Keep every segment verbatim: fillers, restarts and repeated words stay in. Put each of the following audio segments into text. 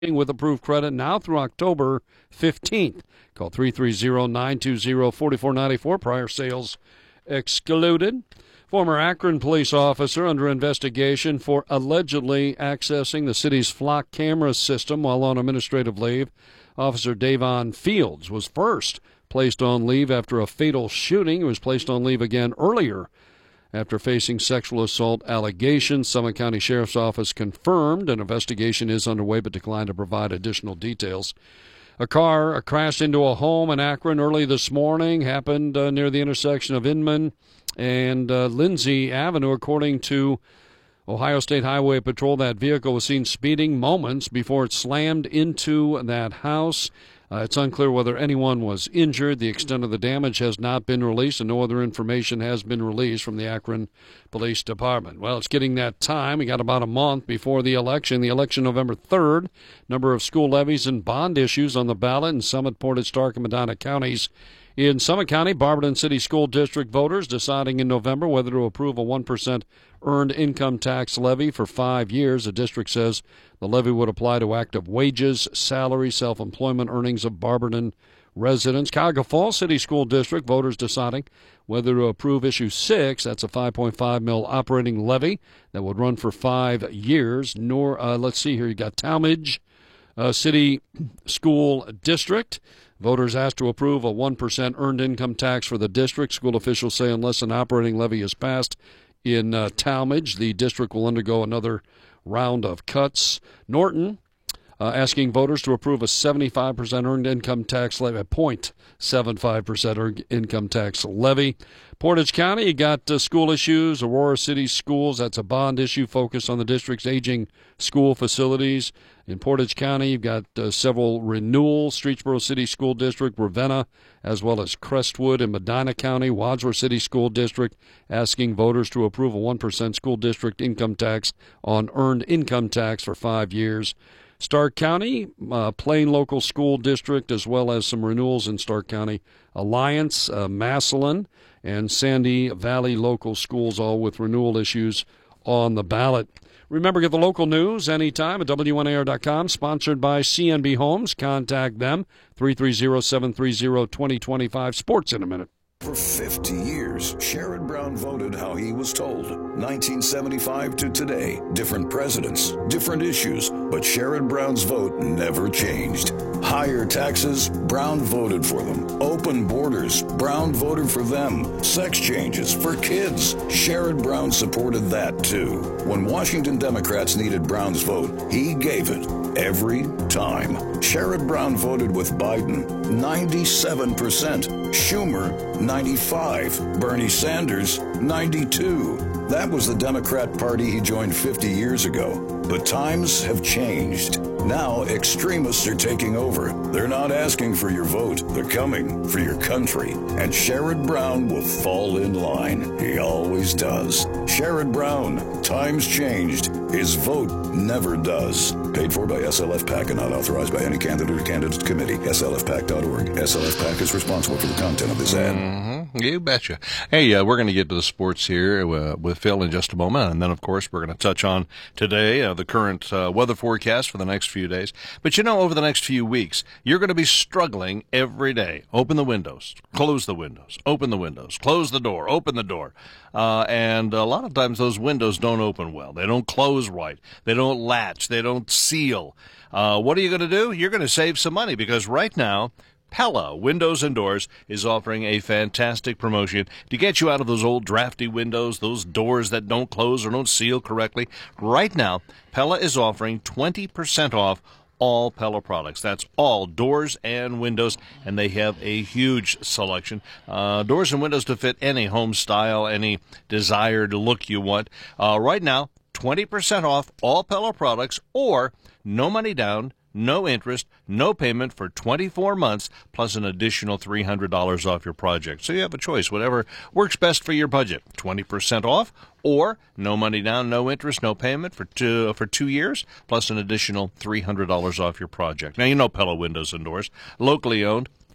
with approved credit now through October fifteenth. Call three three zero, nine two zero, four four nine four. Prior sales excluded. Former Akron police officer under investigation for allegedly accessing the city's flock camera system while on administrative leave. Officer Davon Fields was first placed on leave after a fatal shooting. He was placed on leave again earlier after facing sexual assault allegations. Summit County Sheriff's Office confirmed an investigation is underway but declined to provide additional details. A car crashed into a home in Akron early this morning, happened uh, near the intersection of Inman and uh, Lindsay Avenue. According to Ohio State Highway Patrol, that vehicle was seen speeding moments before it slammed into that house. Uh, it's unclear whether anyone was injured. The extent of the damage has not been released, and no other information has been released from the Akron Police Department. Well, it's getting that time. We got about a month before the election. The election November third. Number of school levies and bond issues on the ballot in Summit, Portage, Stark, and Medina counties. In Summit County, Barberton City School District voters deciding in November whether to approve a one percent earned income tax levy for five years. The district says the levy would apply to active wages, salary, self-employment earnings of Barberton residents. Cuyahoga Falls City School District voters deciding whether to approve issue six. That's a five point five mil operating levy that would run for five years. Nor, uh, let's see here, you got Talmadge uh, City School District. Voters asked to approve a one percent earned income tax for the district. School officials say unless an operating levy is passed in uh, Talmadge, the district will undergo another round of cuts. Norton uh, asking voters to approve a seventy-five percent earned income tax levy, a zero point seven five percent earned income tax levy. Portage County, you got uh, school issues. Aurora City Schools, that's a bond issue focused on the district's aging school facilities. In Portage County, you've got uh, several renewals. Streetsboro City School District, Ravenna, as well as Crestwood. In Medina County, Wadsworth City School District asking voters to approve a one percent school district income tax on earned income tax for five years. Stark County, uh, Plain Local School District, as well as some renewals in Stark County. Alliance, uh, Massillon, and Sandy Valley Local Schools, all with renewal issues on the ballot. Remember, get the local news anytime at W N A R dot com, sponsored by C N B Homes. Contact them, three three zero, seven three zero, two zero two five. Sports in a minute. For fifty years, Sherrod Brown voted how he was told. nineteen seventy-five to today, different presidents, different issues, but Sherrod Brown's vote never changed. Higher taxes, Brown voted for them. Open borders, Brown voted for them. Sex changes for kids, Sherrod Brown supported that too. When Washington Democrats needed Brown's vote, he gave it every time. Sherrod Brown voted with Biden, ninety-seven percent. Schumer, ninety-five. Bernie Sanders, ninety-two. That was the Democrat Party he joined fifty years ago. But times have changed. Now extremists are taking over. They're not asking for your vote. They're coming for your country. And Sherrod Brown will fall in line. He always does. Sherrod Brown, times changed. His vote never does. Paid for by S L F PAC and not authorized by any candidate or candidate committee. S L F PAC dot org. S L F PAC is responsible for the content of this ad. Mm-hmm. You betcha. Hey, uh, we're going to get to the sports here uh, with Phil in just a moment. And then, of course, we're going to touch on today uh, the current uh, weather forecast for the next few days. But, you know, over the next few weeks, you're going to be struggling every day. Open the windows, close the windows, open the windows, close the door, open the door. Uh, and a lot of times those windows don't open well. They don't close right. They don't latch. They don't seal. Uh, what are you going to do? You're going to save some money because right now, Pella Windows and Doors is offering a fantastic promotion to get you out of those old drafty windows, those doors that don't close or don't seal correctly. Right now, Pella is offering twenty percent off all Pella products. That's all doors and windows, and they have a huge selection. Uh, doors and windows to fit any home style, any desired look you want. Uh, right now, twenty percent off all Pella products or no money down, no interest, no payment for twenty-four months, plus an additional three hundred dollars off your project. So you have a choice, whatever works best for your budget. twenty percent off or no money down, no interest, no payment for two, for two years, plus an additional three hundred dollars off your project. Now, you know Pella Windows and Doors, locally owned,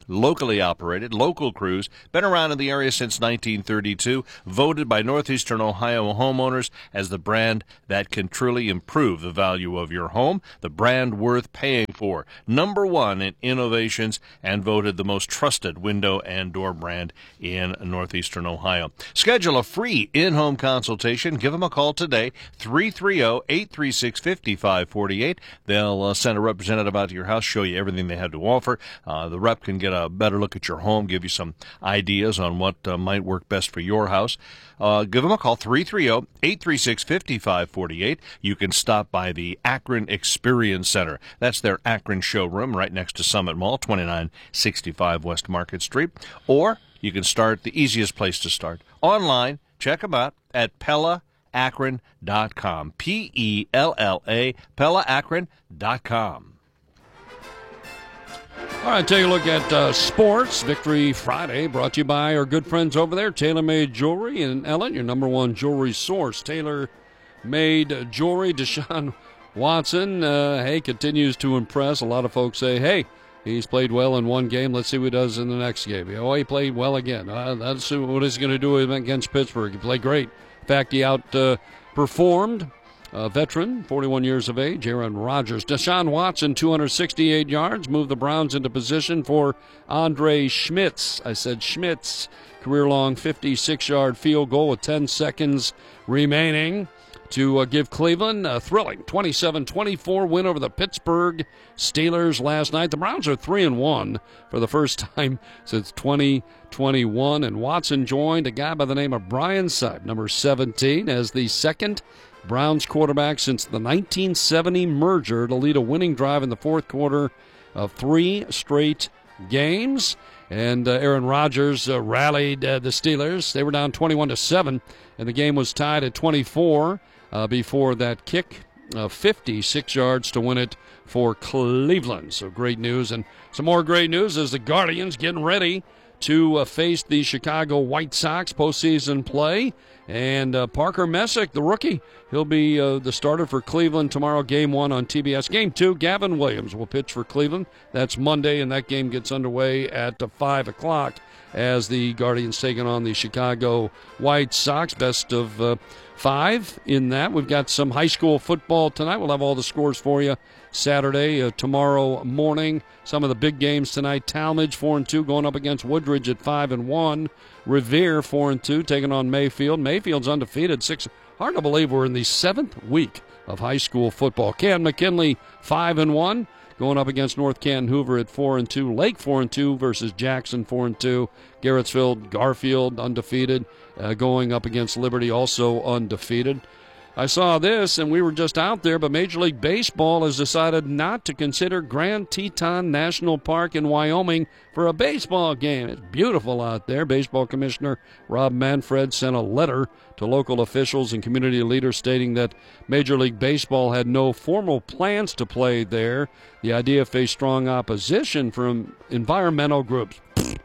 locally operated, local crews, been around in the area since nineteen thirty-two, voted by Northeastern Ohio homeowners as the brand that can truly improve the value of your home, the brand worth paying for. Number one in innovations and voted the most trusted window and door brand in Northeastern Ohio. Schedule a free in-home consultation. Give them a call today, three three zero, eight three six, five five four eight. They'll uh, send a representative out to your house, show you everything they have to offer. Uh, the rep can get a better look at your home, give you some ideas on what uh, might work best for your house. Uh, give them a call, three three zero, eight three six, five five four eight. You can stop by the Akron Experience Center. That's their Akron showroom right next to Summit Mall, twenty-nine sixty-five West Market Street. Or you can start the easiest place to start, online. Check them out at Pella Akron dot com. P E L L A, Pella Akron dot com. All right, take a look at uh, sports. Victory Friday brought to you by our good friends over there, TaylorMade Jewelry in Ellen, your number one jewelry source. TaylorMade Jewelry. Deshaun Watson, uh, hey, continues to impress. A lot of folks say, hey, he's played well in one game. Let's see what he does in the next game. Oh, he played well again. Uh, that's what he's going to do against Pittsburgh. He played great. In fact, he outperformed uh, a veteran, forty-one years of age, Aaron Rodgers. Deshaun Watson, two hundred sixty-eight yards, moved the Browns into position for Andre Schmitz. I said Schmitz, career-long fifty-six-yard field goal with ten seconds remaining to uh, give Cleveland a thrilling twenty-seven twenty-four win over the Pittsburgh Steelers last night. The Browns are three and one for the first time since twenty twenty-one, and Watson joined a guy by the name of Brian Sipe, number seventeen, as the second Browns quarterback since the nineteen seventy merger to lead a winning drive in the fourth quarter of three straight games. And uh, Aaron Rodgers uh, rallied uh, the Steelers. They were down twenty-one to seven, and the game was tied at twenty-four uh, before that kick of fifty-six yards to win it for Cleveland. So great news. And some more great news as the Guardians getting ready to uh, face the Chicago White Sox postseason play. And uh, Parker Messick, the rookie, he'll be uh, the starter for Cleveland tomorrow, game one on T B S. Game two, Gavin Williams will pitch for Cleveland. That's Monday, and that game gets underway at uh, five o'clock as the Guardians taking on the Chicago White Sox. Best of uh, five in that. We've got some high school football tonight. We'll have all the scores for you Saturday, uh, tomorrow morning. Some of the big games tonight. Talmadge four and two going up against Woodridge at five and one. Revere four and two taking on Mayfield. Mayfield's undefeated. Six. Hard to believe we're in the seventh week of high school football. Canton McKinley five and one going up against North Canton Hoover at four and two. Lake four and two versus Jackson four and two. Garrettsville Garfield undefeated uh, going up against Liberty, also undefeated. I saw this, and we were just out there, but Major League Baseball has decided not to consider Grand Teton National Park in Wyoming for a baseball game. It's beautiful out there. Baseball Commissioner Rob Manfred sent a letter to local officials and community leaders stating that Major League Baseball had no formal plans to play there. The idea faced strong opposition from environmental groups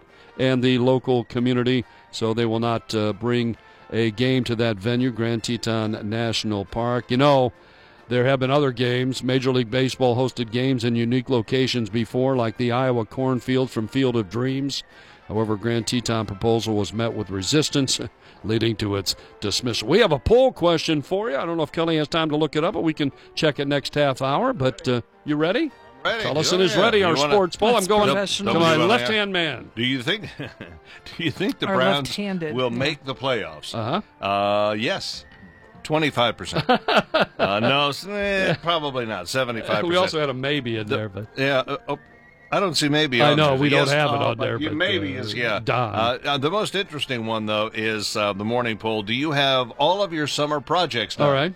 and the local community, so they will not uh, bring a game to that venue, Grand Teton National Park. You know, there have been other games. Major League Baseball hosted games in unique locations before, like the Iowa Cornfield from Field of Dreams. However, Grand Teton proposal was met with resistance, leading to its dismissal. We have a poll question for you. I don't know if Kelly has time to look it up, but we can check it next half hour. But uh, you ready? Ready. Collison oh, is yeah. ready. You Our wanna, sports poll. I'm going to my left-hand man. Do you think? Do you think the Or Browns left-handed. will Yeah. make the playoffs? Uh-huh. Uh yes, twenty-five percent. uh, no, eh, probably not. Seventy-five percent. We also had a maybe in The- there, but Yeah. Uh, oh, I don't see maybe. I on know, there. we don't Yes, have it uh, on there, you- but, maybe uh, is yeah. Don. Uh, uh, the most interesting one though is uh, the morning poll. Do you have all of your summer projects done? all right.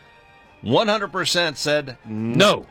One hundred percent said No.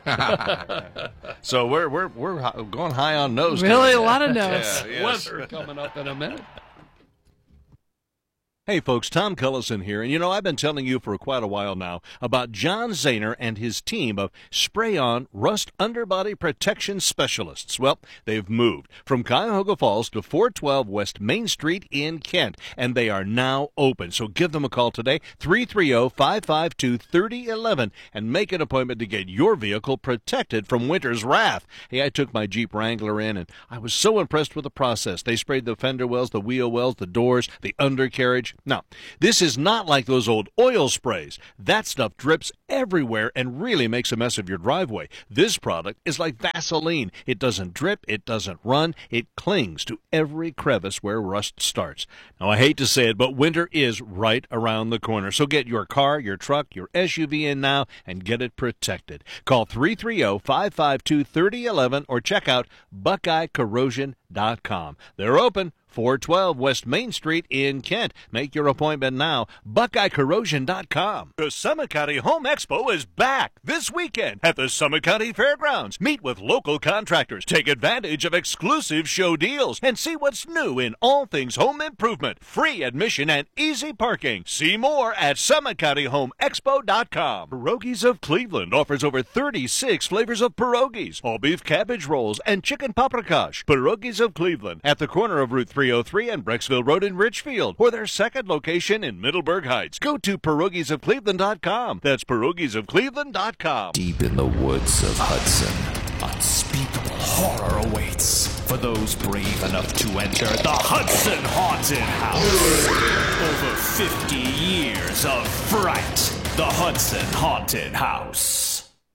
So we're we're we're hi- going high on nose. Really? today. A lot of no's. Yeah, yes. Weather coming up in a minute. Hey folks, Tom Cullison here, and you know, I've been telling you for quite a while now about John Zahner and his team of spray-on rust underbody protection specialists. Well, they've moved from Cuyahoga Falls to four twelve West Main Street in Kent, and they are now open. So give them a call today, three three zero, five five two, three zero one one, and make an appointment to get your vehicle protected from winter's wrath. Hey, I took my Jeep Wrangler in, and I was so impressed with the process. They sprayed the fender wells, the wheel wells, the doors, the undercarriage. Now, this is not like those old oil sprays. That stuff drips everywhere and really makes a mess of your driveway. This product is like Vaseline. It doesn't drip, it doesn't run, it clings to every crevice where rust starts. Now, I hate to say it, but winter is right around the corner. So get your car, your truck, your S U V in now and get it protected. Call three three zero, five five two, three zero one one or check out Buckeye Corrosion dot com. They're open. four twelve West Main Street in Kent. Make your appointment now. Buckeye Corrosion dot com. The Summit County Home Expo is back this weekend at the Summit County Fairgrounds. Meet with local contractors, take advantage of exclusive show deals, and see what's new in all things home improvement. Free admission and easy parking. See more at Summit County Home Expo dot com. Pierogies of Cleveland offers over thirty-six flavors of pierogies, all beef cabbage rolls, and chicken paprikash. Pierogies of Cleveland at the corner of Route three oh three and Brecksville Road in Richfield, or their second location in Middleburg Heights. Go to pierogies of cleveland dot com. That's pierogies of cleveland dot com. Deep in the woods of Hudson, unspeakable horror awaits for those brave enough to enter the Hudson Haunted House. Over fifty years of fright. The Hudson Haunted House.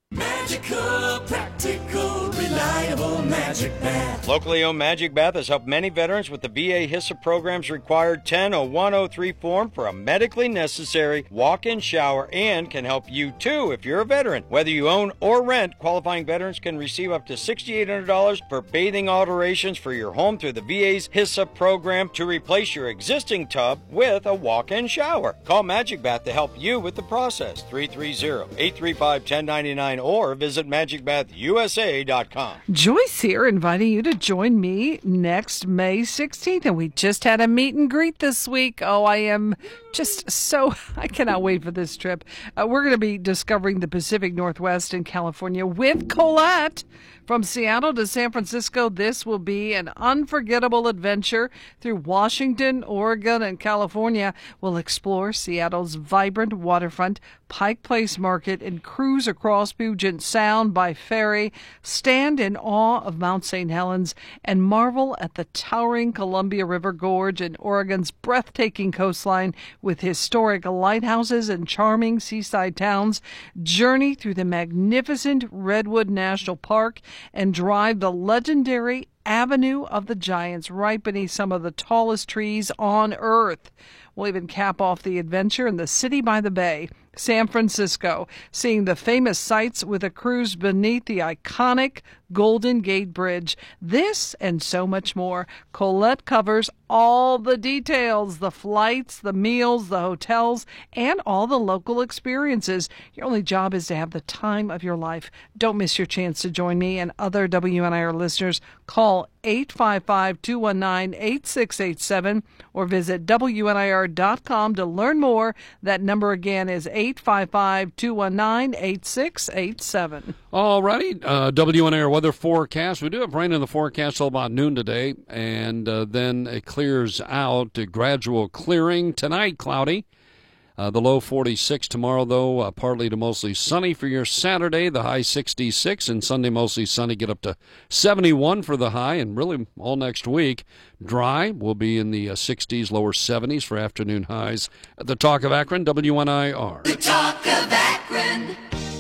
Magical, practical, reliable Magic Bath. Locally owned Magic Bath has helped many veterans with the V A HISA program's required ten oh one oh three form for a medically necessary walk-in shower, and can help you too if you're a veteran. Whether you own or rent, qualifying veterans can receive up to six thousand eight hundred dollars for bathing alterations for your home through the V A's HISA program to replace your existing tub with a walk-in shower. Call Magic Bath to help you with the process. three three zero, eight three five, one oh nine nine or visit magic bath u s a dot com. Joyce here, inviting you to join me next May sixteenth. And we just had a meet and greet this week. Oh, I am just so, I cannot wait for this trip. Uh, we're going to be discovering the Pacific Northwest in California with Colette. From Seattle to San Francisco, this will be an unforgettable adventure through Washington, Oregon, and California. We'll explore Seattle's vibrant waterfront, Pike Place Market, and cruise across Puget Sound by ferry, stand in awe of Mount Saint Helens, and marvel at the towering Columbia River Gorge and Oregon's breathtaking coastline with historic lighthouses and charming seaside towns. Journey through the magnificent Redwood National Park and drive the legendary Avenue of the Giants right beneath some of the tallest trees on Earth. We'll even cap off the adventure in the city by the bay, San Francisco, seeing the famous sights with a cruise beneath the iconic Golden Gate Bridge. This and so much more. Colette covers all the details, the flights, the meals, the hotels, and all the local experiences. Your only job is to have the time of your life. Don't miss your chance to join me and other W N I R listeners. Call eight five five, two one nine, eight six eight seven or visit W N I R dot com to learn more. That number again is eight five five, two one nine, eight six eight seven. All righty, uh, W N I R weather forecast. We do have rain in the forecast till about noon today, and uh, then it clears out, a gradual clearing. Tonight, cloudy. Uh, the low forty-six tomorrow, though, uh, partly to mostly sunny for your Saturday. The high sixty-six, and Sunday mostly sunny, get up to seventy-one for the high, and really all next week. Dry, will be in the uh, sixties, lower seventies for afternoon highs. At the Talk of Akron, W N I R. The Talk of Akron.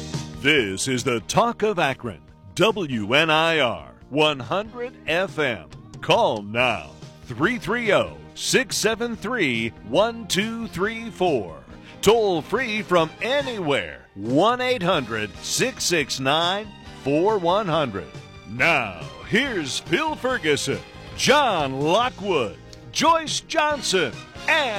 This is the Talk of Akron, W N I R, one hundred F M. Call now, three three zero, six seven three, one two three four. Toll free from anywhere, one eight hundred, six six nine, four one zero zero. Now, here's Phil Ferguson, John Lockwood, Joyce Johnson, and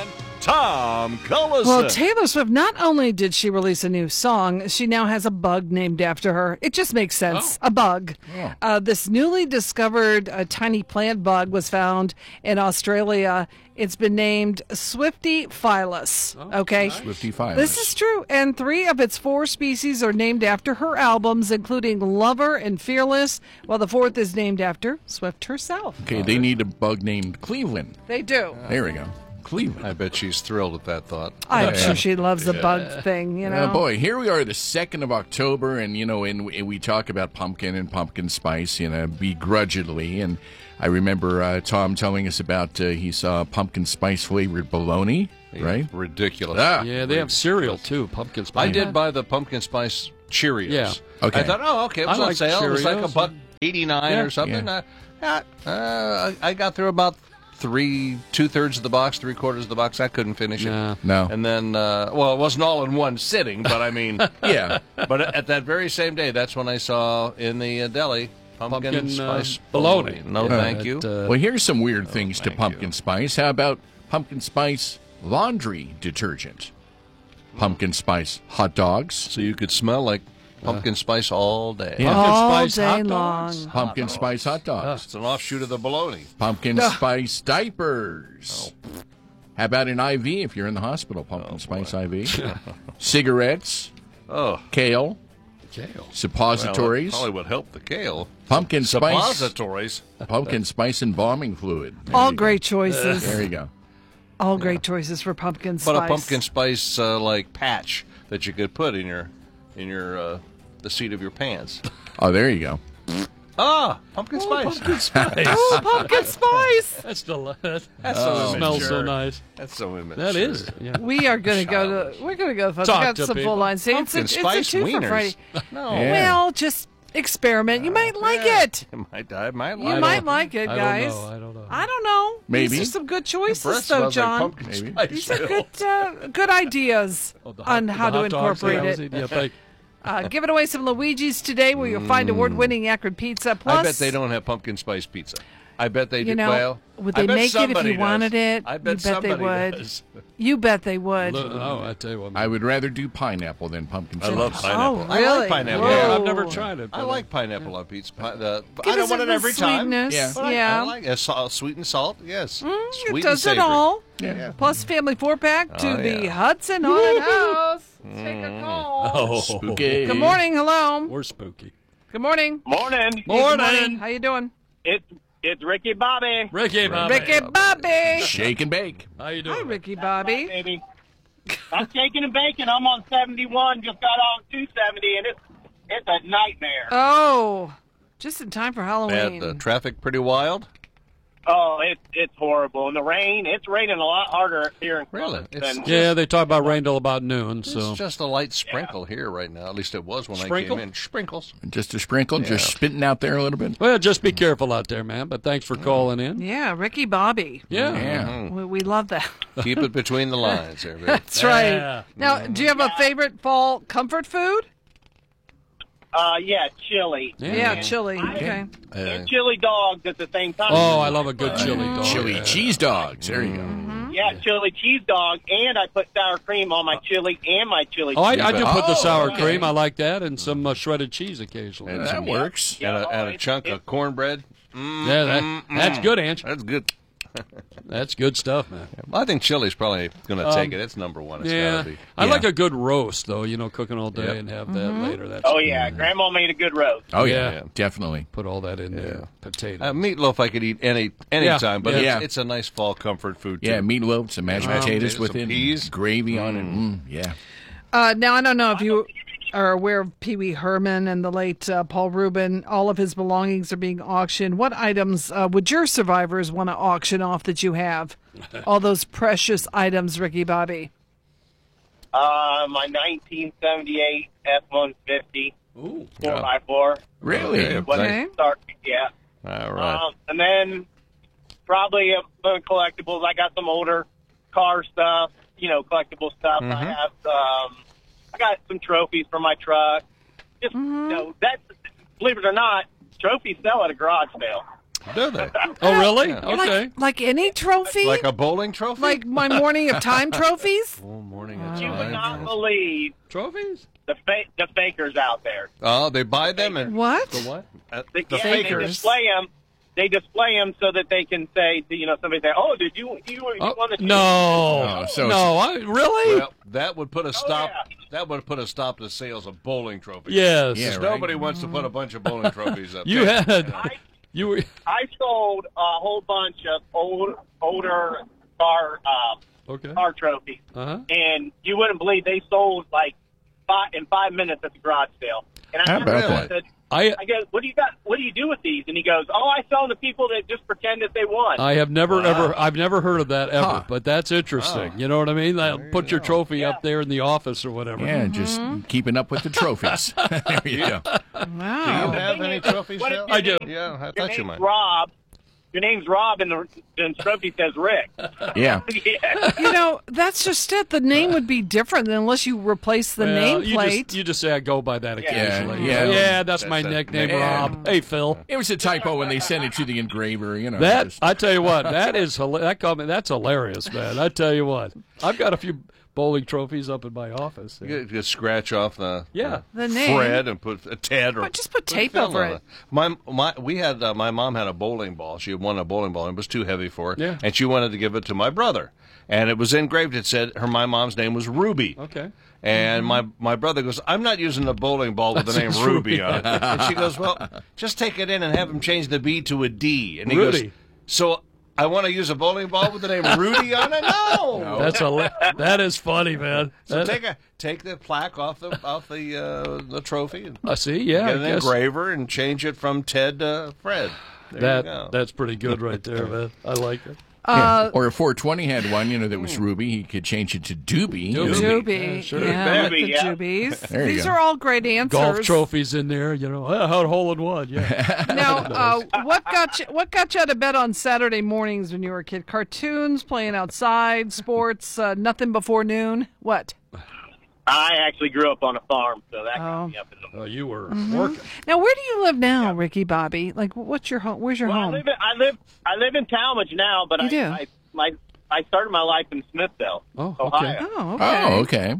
Tom Cullison. Well, Taylor Swift, not only did she release a new song, she now has a bug named after her. It just makes sense. A bug. Oh. Uh, this newly discovered uh, tiny plant bug was found in Australia. It's been named Swifty-Philus. Okay. Swifty-Philus. This is true. And three of its four species are named after her albums, including Lover and Fearless, while the fourth is named after Swift herself. Okay, they need a bug named Cleveland. They do. There we go. Cleveland. I bet she's thrilled at that thought. I'm sure she loves the bug thing, you know. Oh, boy, here we are, the second of October, and, you know, and, and we talk about pumpkin and pumpkin spice, you know, begrudgingly. And I remember uh, Tom telling us about uh, he saw pumpkin spice-flavored bologna, right? Ridiculous. Ah. Yeah, they have cereal, too, pumpkin spice. I did buy the pumpkin spice Cheerios. Yeah. Okay. I thought, oh, okay, it was I on like sale. It was like a Cheerios. buck eighty-nine Yeah. or something. Yeah. Uh, uh, I got through about three, two-thirds of the box, three-quarters of the box. I couldn't finish it. Nah. No. And then, uh, well, it wasn't all in one sitting, but I mean, Yeah. but at that very same day, that's when I saw in the uh, deli pumpkin, Pumpkin, uh, spice bologna. No, Yeah, thank that, you. uh, Well, here's some weird things to thank pumpkin you. spice. How about pumpkin spice laundry detergent? Pumpkin spice hot dogs. So you could smell like pumpkin spice all day. Yeah. Pumpkin All spice day hot dogs? long. Pumpkin spice hot dogs. It's an offshoot of the bologna. Pumpkin spice diapers. How about an I V if you're in the hospital? Pumpkin spice I V. Cigarettes. Oh, Kale. Kale. well, Suppositories. that probably would help the kale. pumpkin spice. Suppositories. Pumpkin spice embalming fluid. There All you go. great choices. There you go. All great choices for pumpkin spice. But a pumpkin spice uh, like patch that you could put in your in your uh, the seat of your pants. Oh, there you go. Ah, pumpkin spice. Pumpkin spice. Ooh, pumpkin spice. That's delicious. That's That so smells so immature. nice. That's so immature. That is. Yeah. We are going to go to. We're going to go. Folks. Talk We got to some people. full lines. It's a, Pumpkin it's a spice two for wieners. Friday. No. Yeah. Well, just experiment. You might like it. I might, I might You like might it. like it, I don't guys. know, I don't know. I don't know. Maybe. These are some good Breath choices, though, smells like John. pumpkin Maybe. spice. These are good, uh, good ideas Oh, the hot- on the how to hot dogs that I incorporate was it. eating. Yeah, thank- Uh, giving away some Luigi's today, where you'll find award-winning Akron pizza. Plus, I bet they don't have pumpkin spice pizza. I bet they do. You know, well, would I they bet make it if somebody you does. wanted it? I You bet bet they somebody would. does. You bet they would. Look, oh, I tell you what. Man. I would rather do pineapple than pumpkin I spice. love pineapple. Oh, I really? like pineapple. Whoa. Yeah, I've never tried it. I but, like pineapple on pizza. Pi- the, Give I don't us want a it little every time. sweetness. Yeah. But I- Yeah. I, like it. Salt, sweet and salt. Yes. Mm, Sweet it and does it savory. all. Yeah. Plus family four-pack to Oh, the yeah. Hudson Haunted House. Take a call. Oh, Spooky. Good morning. Hello. we're spooky. Good morning. Morning. Morning. How you doing? It's it's Ricky Bobby. Ricky, Bobby. Ricky Bobby. Shake and bake. How you Hi, doing? Ricky Bobby. Baby. I'm shaking and baking. I'm on seventy-one. Just got on two seventy, and it's it's a nightmare. Oh, just in time for Bad, Halloween. uh, traffic pretty wild. Oh, it's it's horrible. And the rain, it's raining a lot harder here in Really? Columbus It's- than Yeah, they talk about rain till about noon. So It's just a light sprinkle here right now. At least it was when Sprinkle? I came in. Sprinkles. Just a sprinkle, just spitting out there a little bit. well, just be careful out there, man. But thanks for calling in. yeah, Ricky Bobby. Yeah. Yeah. We, we love that. Keep it between the lines there, baby. That's right. Yeah. Now, do you have a favorite fall comfort food? uh, yeah, chili. Yeah, And chili. Okay. Uh, and chili dogs at the same time. Oh, I love a good chili dog. Chili Yeah. cheese dogs. There you go. Yeah, chili cheese dog, and I put sour cream on my chili and my chili. Oh, I, cheese I do put the Oh, sour okay. cream. I like that, and some uh, shredded cheese occasionally. And That some- works. And a, and a chunk of cornbread. Yeah, that, that's good, Ange. That's good. That's good stuff, man. I think chili's probably going to take it. It's number one. It's Um, Yeah, gotta be. I Yeah. like a good roast, though. You know, cooking all day Yep. and have that later. That's Oh yeah, Grandma made a good roast. Oh, yeah. Yeah. Definitely. Put all that in there. Potato. Uh, meatloaf I could eat any any Yeah, time, but yeah. it's, it's a nice fall comfort food too. Yeah, meatloaf, some mashed Um, potatoes some with it, peas. gravy on it. Mm, yeah. Uh, now, I don't know if you are aware of Pee Wee Herman and the late uh, Paul Rubin. All of his belongings are being auctioned. What items uh, would your survivors want to auction off that you have? All those precious items, Ricky Bobby. Uh, my nineteen seventy-eight F one fifty Ooh. four by four. Really? Okay. What Okay. start? Yeah. All right. Um, and then probably uh, some collectibles. I got some older car stuff, you know, collectible stuff. I have um, I got some trophies for my truck. Just you know, that believe it or not, trophies sell at a garage sale. Do they? Oh, really? Yeah. Okay. Like, like any trophy? Like a bowling trophy? Like my Morning of Time trophies? Oh, morning of You would time. not believe Trophies? the fa- the fakers out there. Oh, they buy them and What? the what? Uh, The, the yeah, fakers. They display them. They display them so that they can say, you know, somebody say, "Oh, did you you, you Oh, won the no. Oh, so no, I, really? Well, that would put a stop. yeah. That would put a stop to sales of bowling trophies. Yes. Yeah, Because right. nobody wants to put a bunch of bowling trophies up. You there. had, I, you were, I sold a whole bunch of old older car uh, okay. car trophies, Uh-huh. and you wouldn't believe they sold like five in five minutes at the garage sale. And I How about asked him, I that? said, I, I go, what do you got? What do you do with these? And he goes, oh, I sell them to people that just pretend that they won. I have never, Wow. ever, I've never heard of that ever, Huh. but that's interesting. Wow. You know what I mean? They'll put your trophy Yeah. up there in the office or whatever. Yeah, just keeping up with the trophies. there you go. Do you Wow. have any trophies, What if Phil? your I do. name- Yeah, I Your thought you name's might. Rob. Your name's Rob, and the, the trophy says Rick. Yeah. yeah. You know, that's just it. The name would be different unless you replace the Well, you nameplate. just, you just say I go by that occasionally. Yeah, yeah. yeah that's, That's my a nickname, nickname. Rob. Hey, Phil. It was a typo when they sent it to the engraver, you know. That just- I tell you what, that is hila- that comment. That's hilarious, man. I tell you what, I've got a few bowling trophies up in my office. You could just scratch off the Yeah. The name. Fred and put a Ted or But just put tape Phil over on it. My my we had uh, my mom had a bowling ball. She had won a bowling ball and it was too heavy for her. Yeah. And she wanted to give it to my brother, and it was engraved. It said her my mom's name was Ruby. Okay. And my, my brother goes, I'm not using a bowling ball with the name That's Ruby Ruby. on it. And she goes, well, just take it in and have him change the B to a D. And he Rudy. goes, so I want to use a bowling ball with the name Rudy on it? No. That's a that is funny, man. So That- take a take the plaque off the off the uh, the trophy and I see. Yeah, get I an guess engraver and change it from Ted to Fred. There you that go. that's pretty good right there, man. I like it. Uh, or if four twenty had one, you know, that was Ruby, he could change it to Doobie. Doobie. Juby. Yeah, sure. Yeah, with Doobie, the yeah. Jubies. There you These go. are all great answers. Golf trophies in there, you know. Uh, how hole in one, yeah. Now, uh, what got you? What got you out of bed on Saturday mornings when you were a kid? Cartoons, playing outside, sports, uh, nothing before noon. What? I actually grew up on a farm, so that Oh. got me up in the Oh, you were Mm-hmm. working. Now, where do you live now, Ricky Bobby? Like, what's your home? Where's your Well, I home? live, in, I live I live in Talmadge now, but You I, do? I my I started my life in Smithville, Oh, okay. Ohio, Oh, okay. Oh, okay.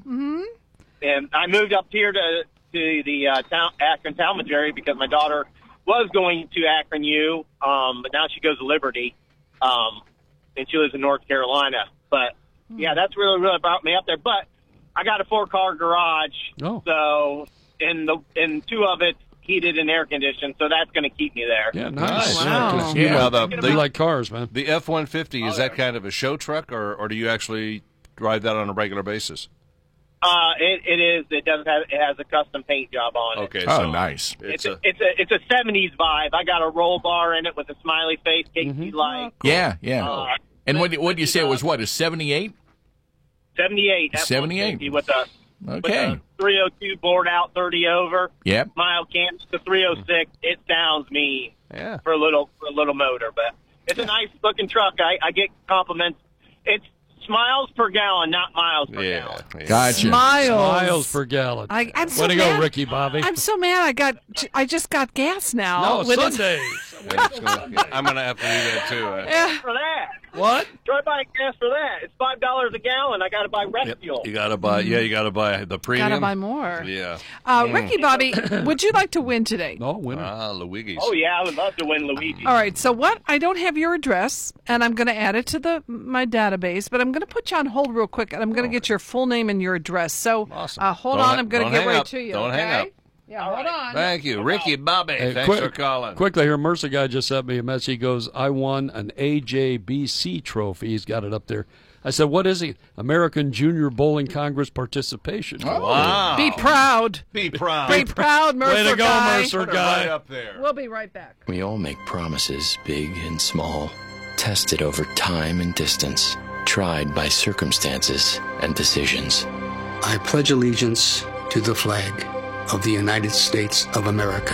and I moved up here to to the uh, town, Akron Talmadge area because my daughter was going to Akron U, um, but now she goes to Liberty, um, and she lives in North Carolina. But yeah, that's really really brought me up there. But I got a four car garage, Oh. so in the in two of it heated and air conditioned, so that's going to keep me there. Yeah, nice. Nice. Wow. Yeah, 'cause Yeah. you know, the, they the, like cars, man. the F one fifty, is that kind of a show truck, or, or do you actually drive that on a regular basis? Uh, it, it is. It does have. It has a custom paint job on it. Okay, Oh, so nice. it's It's a, a, it's a it's a seventies vibe. I got a roll bar in it with a smiley face, Casey Mm-hmm. light. Yeah, yeah. Uh, and what what do you say it was? What, a seventy-eight? seventy-eight. seventy-eight. with a Okay. with a three oh two bored out, thirty over. Yep. Mild cans to three oh six. It sounds mean yeah. for a little for a little motor, but it's a nice looking truck. I, I get compliments. It's miles per gallon, not miles per Yeah. gallon. yeah. Gotcha. Miles. Miles per gallon. I, I'm so Way to mad. go, Ricky Bobby. I'm so mad. I got. I just got gas now. no, with it. Sundays. Yeah, it's gonna- I'm going to have to do that, too. uh, Yeah. For that, What? try buying gas for that. It's five dollars a gallon. I got to buy red Yep. fuel. You got to buy, yeah, you got to buy the premium. Gotta buy more. Yeah. Uh, Ricky Bobby, would you like to win today? No, winner. Ah, Luigi's. Oh yeah, I would love to win Luigi. All right. So what? I don't have your address, and I'm going to add it to the my database. But I'm going to put you on hold real quick, and I'm going to get your full name and your address. So Awesome. uh, hold Don't on. ha- I'm going to don't get hang right up. to you. Don't okay? hang up. Yeah. Hold on. Thank you. Ricky Bobby, Hey, thanks quick- for calling. Quickly here, Mercer guy just sent me a message. He goes, I won an A J B C trophy. He's got it up there. I said, what is it? American Junior Bowling Congress participation. Wow. Be proud. Be proud. Be proud, Mercer Way to go, guy. Mercer Put it guy. right up there. We'll be right back. We all make promises, big and small, tested over time and distance, tried by circumstances and decisions. I pledge allegiance to the flag of the United States of America.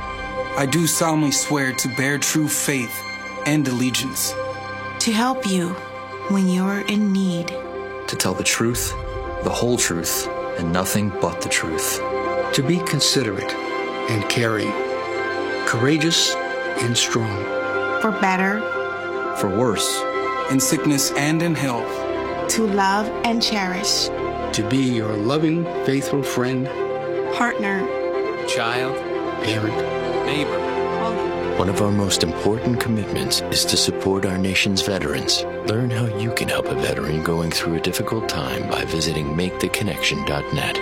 I do solemnly swear to bear true faith and allegiance. To help you when you're in need. To tell the truth, the whole truth, and nothing but the truth. To be considerate and caring, courageous and strong. For better, For worse. In sickness and in health. to love and cherish. To be your loving, faithful friend, Partner, child, parent, Neighbor. One of our most important commitments is to support our nation's veterans. Learn how you can help a veteran going through a difficult time by visiting make the connection dot net.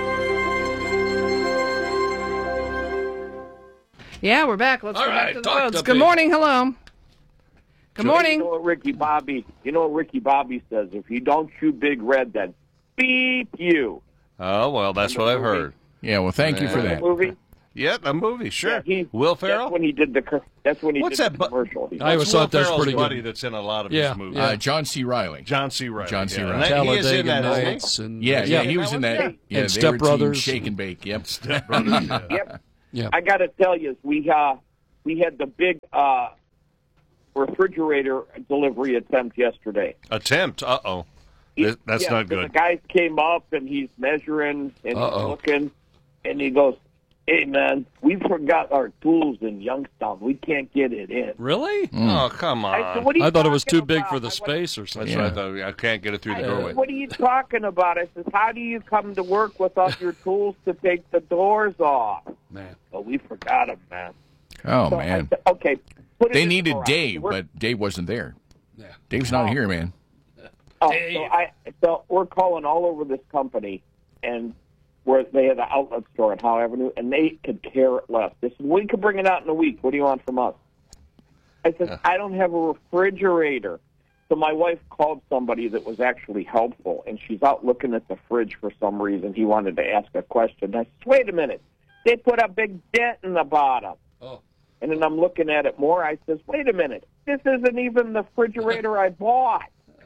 Yeah, we're back. Let's All go right, back to the talk phones. to Good me. morning. Hello. Good morning. You know what Ricky Bobby? You know what Ricky Bobby says? If you don't chew Big Red, then beep you. Oh, well, that's what I've heard. Yeah, well, thank you for that. Movie. Yeah, a movie, sure. Yeah, he, Will Ferrell? That's when he did the. co- That's when he What's did that the bu- commercial. He- I always What's thought Will that's Ferrell's pretty buddy good. that's in a lot of Yeah, his movies. Uh, John C. Riley. John C. Riley. John C. yeah. Riley. And that- he is in Talladega that, isn't he? Nights and Yeah, yeah, yeah. he was in that. And Yeah, And they Step were Brothers. Team Shake and Bake. Yep. Step Brothers, yeah. Yep. Yeah. I got to tell you, we uh, we had the big uh, refrigerator delivery attempt yesterday. Attempt. Uh-oh. Th- That's Yeah, not so good. The guy came up and he's measuring and Uh-oh. he's looking, and he goes, "Hey man, we forgot our tools in Youngstown. We can't get it in." Really? Oh, come on. I said, "What are you I thought it was talking too big about?" for the I space or something. That's right, though. I can't get it through the doorway. went, "What are you talking about?" I says, "How do you come to work without your tools to take the doors off?" Man. Well, we forgot them, man. Oh, So I man. said, okay. Put it They in the needed garage. Dave, We're- but Dave wasn't there. Yeah. Dave's not here, man. Oh, so I so we're calling all over this company, and where they have an outlet store on Howe Avenue, and they could care less. They said, "We could bring it out in a week. What do you want from us?" I said, "I don't have a refrigerator." So my wife called somebody that was actually helpful, and she's out looking at the fridge for some reason. He wanted to ask a question. I said, "Wait a minute. They put a big dent in the bottom." Oh. And then I'm looking at it more. I says, "Wait a minute. This isn't even the refrigerator I bought."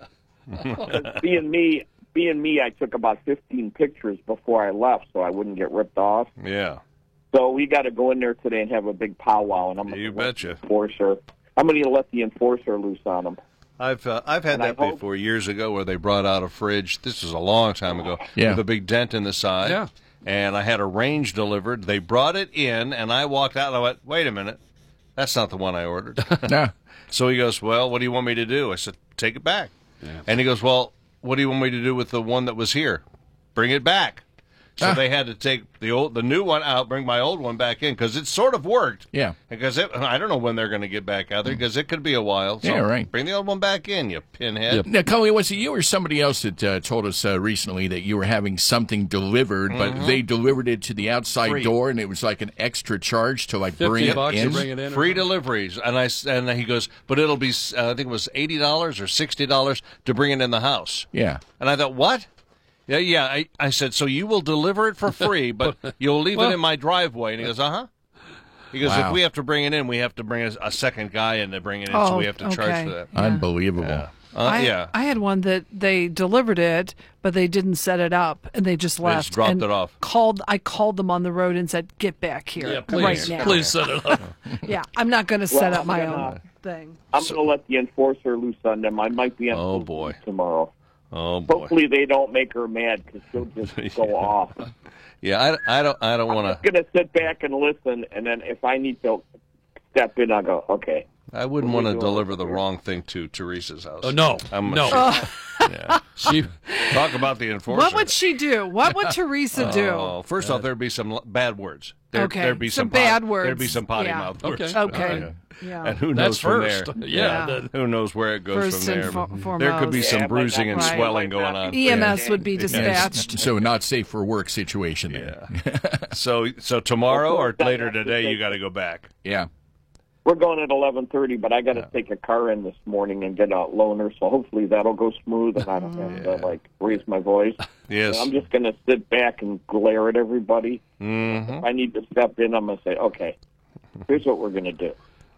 being me, being me, I took about fifteen pictures before I left, so I wouldn't get ripped off. Yeah. So we got to go in there today and have a big powwow, and I'm You gonna let betcha. the enforcer. I'm going to let the enforcer loose on them. I've uh, I've had And I that hope- before years ago where they brought out a fridge. This was a long time ago. Yeah. With a big dent in the side. Yeah. And I had a range delivered. They brought it in, and I walked out and I went, "Wait a minute. That's not the one I ordered." Nah. So he goes, "Well, what do you want me to do?" I said, "Take it back." Yeah. And he goes, "Well, what do you want me to do with the one that was here? Bring it back." So Ah. they had to take the old, the new one out, bring my old one back in because it sort of worked. Yeah. Because it, I don't know when they're going to get back out there because it could be a while. So Yeah, right. Bring the old one back in, you pinhead. Now, Cully, was it you or somebody else that uh, told us uh, recently that you were having something delivered, but Mhm. they delivered it to the outside Free. door, and it was like an extra charge to like bring fifty it bucks in? to bring it in. or Free something? deliveries, and I s- and he goes, but it'll be uh, I think it was eighty dollars or sixty dollars to bring it in the house. Yeah. And I thought, what? Yeah, yeah. I, I said, so you will deliver it for free, but you'll leave Well- it in my driveway. And he goes, uh huh. He goes, Wow. if we have to bring it in, we have to bring a, a second guy in to bring it in, Oh, so we have to charge okay. for that. Yeah. Unbelievable. Yeah. Uh, I, yeah. I had one that they delivered it, but they didn't set it up, and they just They left. just dropped and it off. Called. I called them on the road and said, "Get back here Yeah, please, right now." please set it up. Yeah, I'm not going to set Well, up my I'm own gonna- thing. I'm going to let the enforcer loose on them. I might be on Oh, duty boy. tomorrow. Oh boy. Hopefully they don't make her mad because she'll just go off. Yeah, I, I don't I don't I'm want just to. going to sit back and listen, and then if I need to step in, I'll go, okay. I wouldn't What want are to we doing deliver the here? wrong thing to Teresa's house. Oh, no. I'm No. sure- yeah. She, Talk about the enforcer. What would she do? What would Teresa do? Oh, first off, there'd be some l- bad words. There, Okay, There'd be some some, bad pot- words. There'd be some potty Yeah. mouth Okay. words. Okay. Yeah. And who that's knows from first. there? Yeah. Yeah. that- Who knows where it goes First from and there? fo- but there could be foremost. some Yeah, it might bruising not and be- Right. swelling it might going not on. be- E M S would be Yeah, dispatched. so not safe for work situation there. Yeah. so so tomorrow or Of course, later that- that's today, the you got to go back. Yeah. We're going at eleven thirty, but I got to Yeah. take a car in this morning and get a loaner, so hopefully that'll go smooth and I don't have Yeah. to, like, raise my voice. Yes. I'm just going to sit back and glare at everybody. hmm If I need to step in, I'm going to say, okay, here's what we're going to do.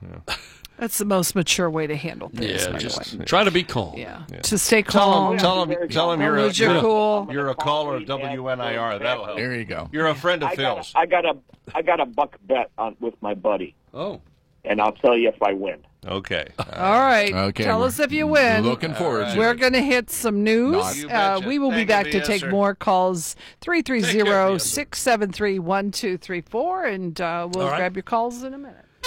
That's the most mature way to handle things. yeah, by the just way. tell to be calm. Yeah. To stay Tell calm. him, tell him, Very tell him calm. you're a, Lose your you're a- cool. you're a caller of W N I R. That'll help. There you go. You're a friend of I got, Phil's. a, I got a I got a buck bet on with my buddy, Oh. and I'll tell you if I win. Okay. All right. Okay, Tell we're us if you win. Looking forward to We're it. going to hit some news. You Uh, betcha. we will be Thank back you, to yes, take sir. more calls. three three Take care, zero, yes, sir. six seven three, one two three four, and uh, we'll All right. grab your calls in a minute.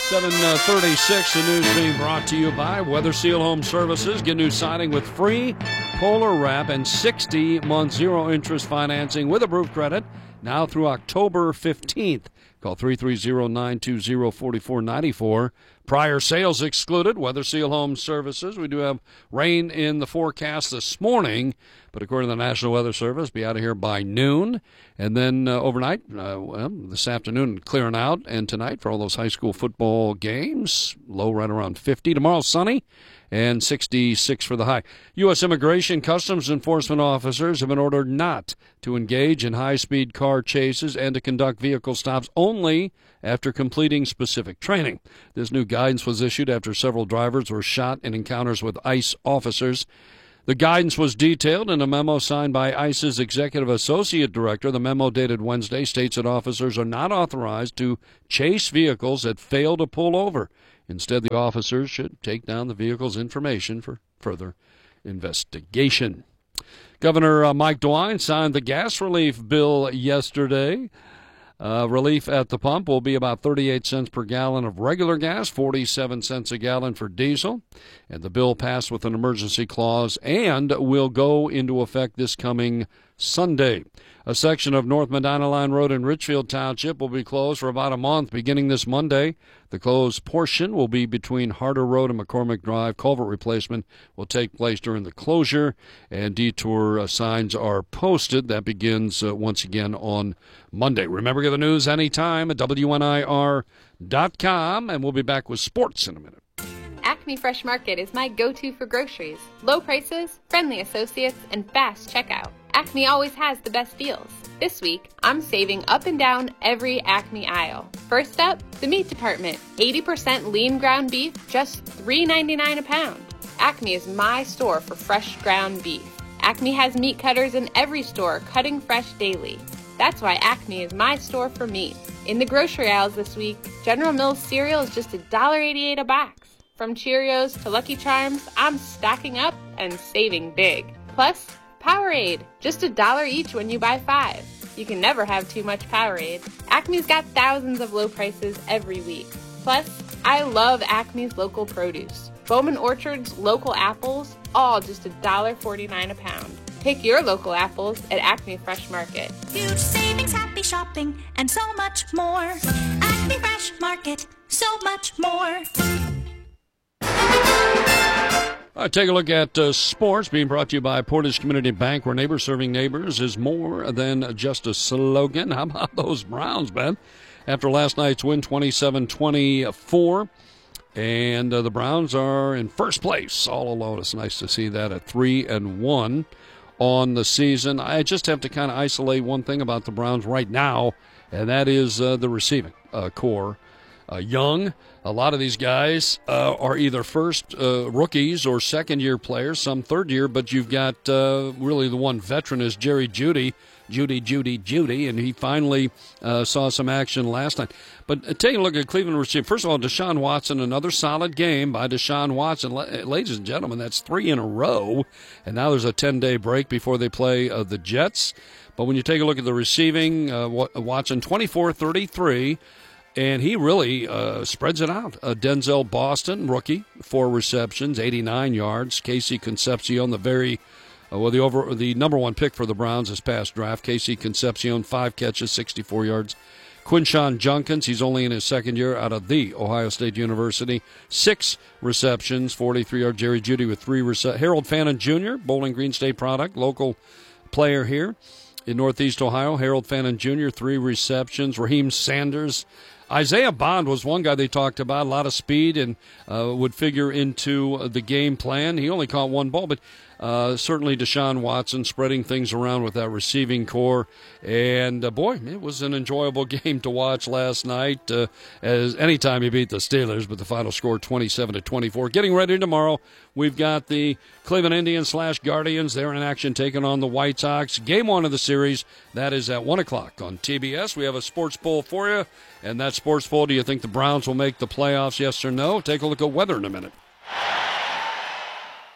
seven thirty-six, the news being brought to you by Weather Seal Home Services. Get new siding with free Polar Wrap and sixty-month zero-interest financing with approved credit now through October fifteenth. Call three three zero, nine two zero, four four nine four. Prior sales excluded. Weather Seal Home Services. We do have rain in the forecast this morning, but according to the National Weather Service, be out of here by noon. And then uh, overnight, uh, well, this afternoon, clearing out. And tonight, for all those high school football games, low right around fifty. Tomorrow, sunny and sixty-six for the high. U S Immigration Customs Enforcement officers have been ordered not to engage in high-speed car chases and to conduct vehicle stops only after completing specific training. This new guidance was issued after several drivers were shot in encounters with ICE officers. The guidance was detailed in a memo signed by ICE's Executive Associate Director. The memo, dated Wednesday, states that officers are not authorized to chase vehicles that fail to pull over. Instead, the officers should take down the vehicle's information for further investigation. Governor uh, Mike DeWine signed the gas relief bill yesterday. Uh, relief at the pump will be about thirty-eight cents per gallon of regular gas, forty-seven cents a gallon for diesel. And the bill passed with an emergency clause and will go into effect this coming Sunday. A section of North Medina Line Road in Richfield Township will be closed for about a month beginning this Monday. The closed portion will be between Harder Road and McCormick Drive. Culvert replacement will take place during the closure, and detour uh, signs are posted. That begins uh, once again on Monday. Remember, get the news anytime at W N I R dot com, and we'll be back with sports in a minute. Acme Fresh Market is my go-to for groceries. Low prices, friendly associates, and fast checkout. Acme always has the best deals. This week, I'm saving up and down every Acme aisle. First up, the meat department. eighty percent lean ground beef, just three ninety-nine a pound. Acme is my store for fresh ground beef. Acme has meat cutters in every store, cutting fresh daily. That's why Acme is my store for meat. In the grocery aisles this week, General Mills cereal is just one dollar eighty-eight a box. From Cheerios to Lucky Charms, I'm stocking up and saving big. Plus, Powerade, just a dollar each when you buy five. You can never have too much Powerade. Acme's got thousands of low prices every week. Plus, I love Acme's local produce. Bowman Orchard's local apples, all just one dollar forty-nine a pound. Pick your local apples at Acme Fresh Market. Huge savings, happy shopping, and so much more. Acme Fresh Market, so much more. All right, take a look at uh, sports, being brought to you by Portage Community Bank, where neighbors serving neighbors is more than just a slogan. How about those Browns, Ben? After last night's win, twenty-seven twenty-four, and uh, the Browns are in first place all alone. It's nice to see that at three and one on the season. I just have to kind of isolate one thing about the Browns right now, and that is uh, the receiving uh, core. Uh, young, a lot of these guys uh, are either first uh, rookies or second-year players, some third-year, but you've got uh, really the one veteran is Jerry Jeudy, Judy, Judy, Judy, and he finally uh, saw some action last night. But uh, taking a look at Cleveland receiver, first of all, Deshaun Watson, another solid game by Deshaun Watson. Ladies and gentlemen, that's three in a row, and now there's a ten-day break before they play uh, the Jets. But when you take a look at the receiving, uh, Watson, twenty-four thirty-three, and he really uh, spreads it out. Uh, Denzel Boston, rookie, four receptions, eighty-nine yards. Casey Concepcion, the very uh, well, the over the number one pick for the Browns this past draft. Casey Concepcion, five catches, sixty-four yards. Quinshawn Junkins, he's only in his second year out of the Ohio State University, six receptions, forty-three yards. Jerry Jeudy with three receptions. Harold Fannin Junior, Bowling Green State product, local player here in Northeast Ohio. Harold Fannin Junior, three receptions. Raheem Sanders. Isaiah Bond was one guy they talked about, a lot of speed, and uh, would figure into the game plan. He only caught one ball, but uh, certainly Deshaun Watson spreading things around with that receiving core. And, uh, boy, it was an enjoyable game to watch last night, uh, as anytime you beat the Steelers, but the final score twenty-seven to twenty-four. Getting ready tomorrow, we've got the Cleveland Indians slash Guardians. They're in action taking on the White Sox. Game one of the series, that is at one o'clock on T B S. We have a sports poll for you. And that sports poll, do you think the Browns will make the playoffs, yes or no? Take a look at weather in a minute.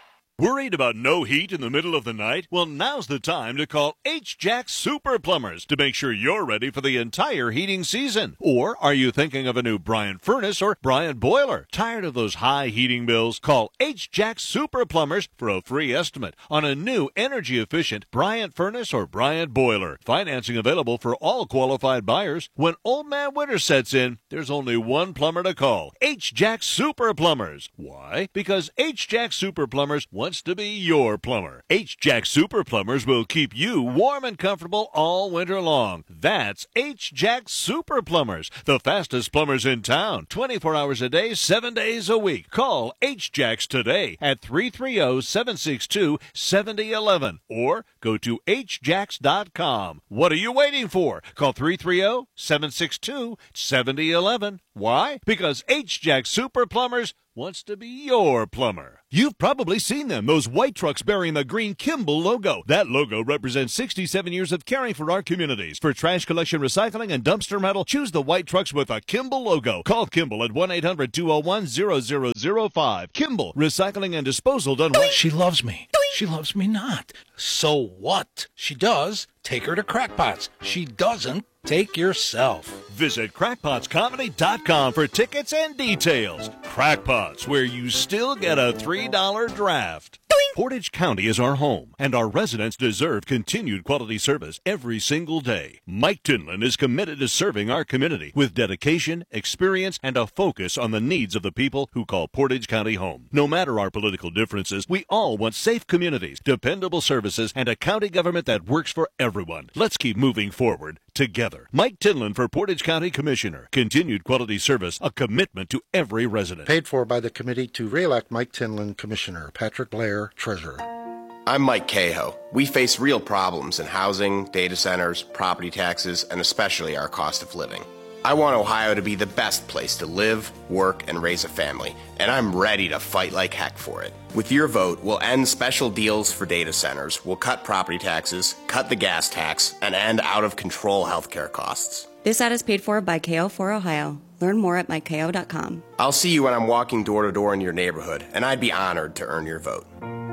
Worried about no heat in the middle of the night? Well, now's the time to call H-Jack Super Plumbers to make sure you're ready for the entire heating season. Or are you thinking of a new Bryant furnace or Bryant boiler? Tired of those high heating bills? Call H-Jack Super Plumbers for a free estimate on a new energy-efficient Bryant furnace or Bryant boiler. Financing available for all qualified buyers. When Old Man Winter sets in, there's only one plumber to call. H-Jack Super Plumbers. Why? Because H-Jack Super Plumbers wants to be your plumber. H-Jack Super Plumbers will keep you warm and comfortable all winter long. That's H-Jack Super Plumbers, the fastest plumbers in town. twenty-four hours a day, seven days a week. Call H-Jacks today at three three zero, seven six two, seven zero one one or go to H jacks dot com. What are you waiting for? Call three three zero, seven six two, seven zero one one. Why? Because H-Jack Super Plumbers wants to be your plumber. You've probably seen them, those white trucks bearing the green Kimball logo. That logo represents sixty-seven years of caring for our communities. For trash collection, recycling, and dumpster rental, choose the white trucks with a Kimball logo. Call Kimball at one eight hundred, two oh one, zero zero zero five. Kimball, recycling and disposal done right. She loves me. She loves me not. So what? She does. Take her to Crackpots. She doesn't. Take yourself. Visit crackpots comedy dot com for tickets and details. Crackpots, where you still get a three dollar draft. Portage County is our home, and our residents deserve continued quality service every single day. Mike Tinlin is committed to serving our community with dedication, experience, and a focus on the needs of the people who call Portage County home. No matter our political differences, we all want safe communities, dependable services, and a county government that works for everyone. Let's keep moving forward together. Mike Tinlin for Portage County Commissioner. Continued quality service, a commitment to every resident. Paid for by the committee to re-elect Mike Tinlin, Commissioner. Patrick Blair, Treasurer. I'm Mike Cahoe. We face real problems in housing, data centers, property taxes, and especially our cost of living. I want Ohio to be the best place to live, work, and raise a family, and I'm ready to fight like heck for it. With your vote, we'll end special deals for data centers, we'll cut property taxes, cut the gas tax, and end out-of-control healthcare costs. This ad is paid for by K O for Ohio. Learn more at mike k o dot com. I'll see you when I'm walking door to door in your neighborhood, and I'd be honored to earn your vote.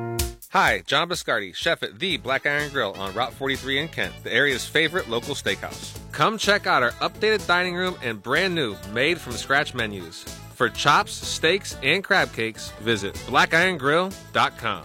Hi, John Biscardi, chef at The Black Iron Grill on Route forty-three in Kent, the area's favorite local steakhouse. Come check out our updated dining room and brand new made-from-scratch menus. For chops, steaks, and crab cakes, visit black iron grill dot com.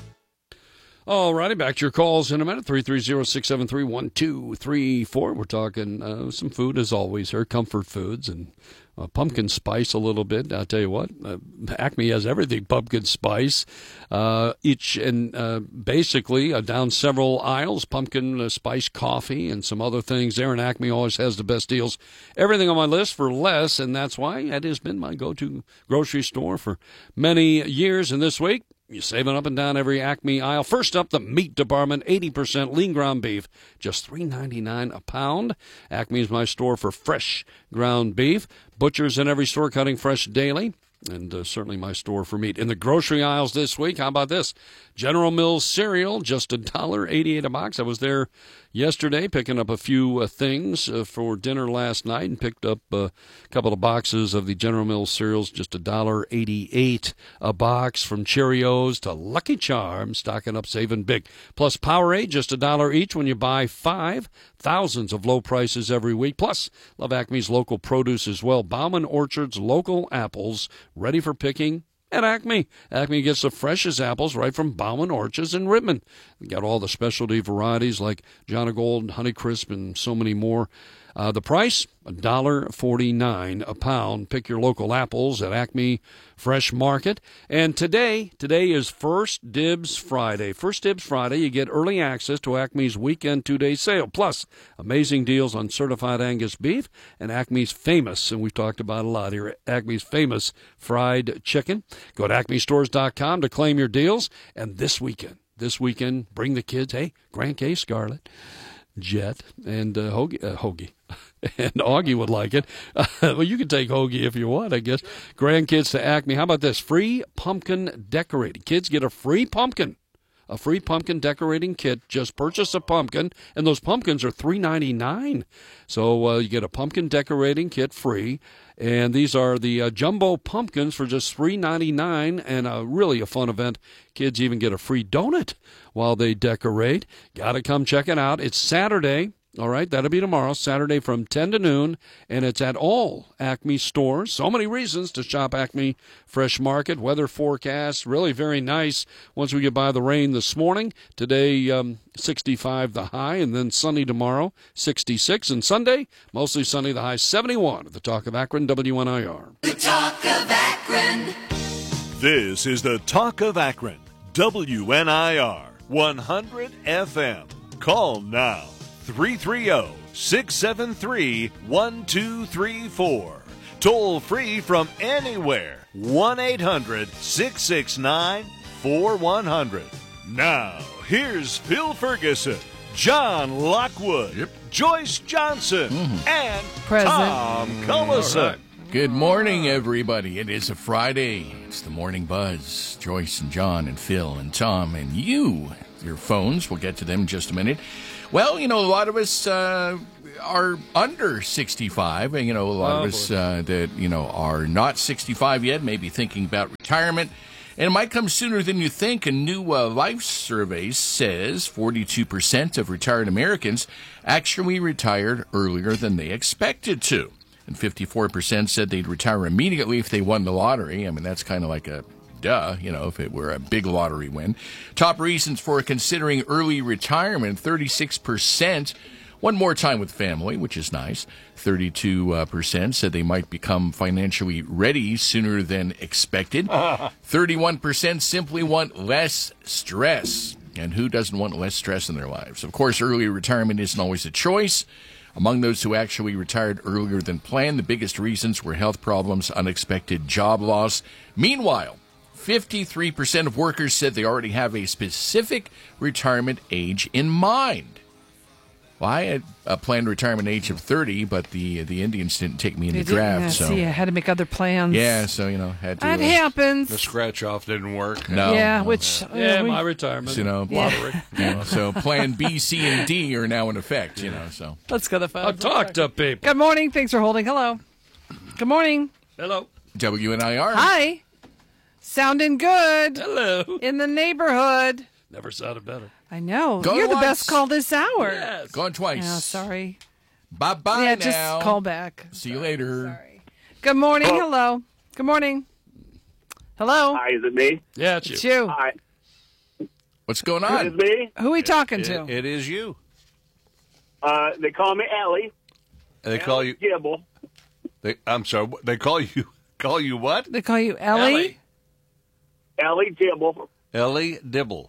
All righty, back to your calls in a minute. three three zero, six seven three, one two three four. We're talking uh, some food, as always, here, comfort foods, and uh, pumpkin spice a little bit. I'll tell you what, uh, Acme has everything pumpkin spice. Uh, each and uh, basically uh, down several aisles, pumpkin uh, spice coffee and some other things there. And Acme always has the best deals. Everything on my list for less, and that's why it has been my go-to grocery store for many years. And this week, you're saving up and down every Acme aisle. First up, the meat department, eighty percent lean ground beef, just three ninety-nine a pound. Acme is my store for fresh ground beef. Butchers in every store cutting fresh daily. And uh, certainly my store for meat. In the grocery aisles this week, how about this? General Mills cereal, just a dollar eighty-eight a box. I was there yesterday picking up a few uh, things uh, for dinner last night and picked up uh, a couple of boxes of the General Mills cereals, just a dollar eighty-eight a box, from Cheerios to Lucky Charms, stocking up, saving big. Plus Powerade, just a dollar each when you buy five. Thousands of low prices every week. Plus, love Acme's local produce as well. Bauman Orchard's local apples, ready for picking at Acme. Acme gets the freshest apples right from Bauman Orchards in Rittman. We got all the specialty varieties like John Gold, Honeycrisp, and so many more. Uh, the price, one dollar forty-nine a pound. Pick your local apples at Acme Fresh Market. And today, today is First Dibs Friday. First Dibs Friday, you get early access to Acme's weekend two-day sale. Plus, amazing deals on certified Angus beef and Acme's famous, and we've talked about a lot here, Acme's famous fried chicken. Go to acme stores dot com to claim your deals. And this weekend, this weekend, bring the kids. Hey, Grand K Scarlet, Jet, and uh, Hoagie, uh, Hoagie. And Augie would like it. Uh, well, you can take Hoagie if you want, I guess. Grandkids to Acme. How about this? Free pumpkin decorating. Kids get a free pumpkin a free pumpkin decorating kit. Just purchase a pumpkin, and those pumpkins are three ninety-nine. So uh, you get a pumpkin decorating kit free. And these are the uh, jumbo pumpkins for just three ninety-nine, and uh, really a fun event. Kids even get a free donut while they decorate. Got to come check it out. It's Saturday. All right, that'll be tomorrow, Saturday from ten to noon, and it's at all Acme stores. So many reasons to shop Acme Fresh Market. Weather forecast, really very nice once we get by the rain this morning. Today, um, sixty-five the high, and then sunny tomorrow, sixty-six. And Sunday, mostly sunny, the high seventy-one. At the Talk of Akron, W N I R. The Talk of Akron. This is the Talk of Akron, W N I R, one hundred F M. Call now. three three zero, six seven three, one two three four. Toll free from anywhere. one eight hundred, six six nine, four one zero zero. Now, here's Phil Ferguson, John Lockwood, yep. Joyce Johnson, mm-hmm. and Present. Tom Cullison. Good morning, everybody. It is a Friday. It's the Morning Buzz. Joyce and John and Phil and Tom and you. Your phones. We'll get to them in just a minute. Well, you know, a lot of us uh, are under sixty-five, and, you know, a lot oh, of us uh, that, you know, are not sixty-five yet, maybe thinking about retirement. And it might come sooner than you think. A new uh, life survey says forty-two percent of retired Americans actually retired earlier than they expected to. And fifty-four percent said they'd retire immediately if they won the lottery. I mean, that's kind of like a duh, you know, if it were a big lottery win. Top reasons for considering early retirement, thirty-six percent one more time with family, which is nice. thirty-two percent said they might become financially ready sooner than expected. thirty-one percent simply want less stress. And who doesn't want less stress in their lives? Of course, early retirement isn't always a choice. Among those who actually retired earlier than planned, the biggest reasons were health problems, unexpected job loss. Meanwhile, fifty-three percent of workers said they already have a specific retirement age in mind. Well, I had a planned retirement age of thirty, but the the Indians didn't take me in They the draft. didn't, so see, I had to make other plans. yeah, so, you know, had to. That uh, happens. The scratch off didn't work. No. Yeah, no. which... uh, Yeah, we- my retirement. So, you know, lottery. you know, so Plan B, C, and D are now in effect, you know, so. Let's go to the phone. I talked to people. Good morning. Thanks for holding. Hello. Good morning. Hello. W N I R. Hi. Sounding good. Hello. In the neighborhood. Never sounded better. I know. Go You're the once. best call this hour. Yes. Going twice. Yeah, sorry. Bye-bye yeah, now. just call back. See you later. Sorry. Good morning. Hello. Good morning. Hello. Hi, is it me? Yeah, it's you. It's you. Hi. What's going Is on? it me? Who are we talking to? It, it is you. Uh, they call me Ellie. They call you. Gibble. They, I'm sorry. They call you. Call you what? They call you Ellie? Ellie Gibble. Ellie Dibble.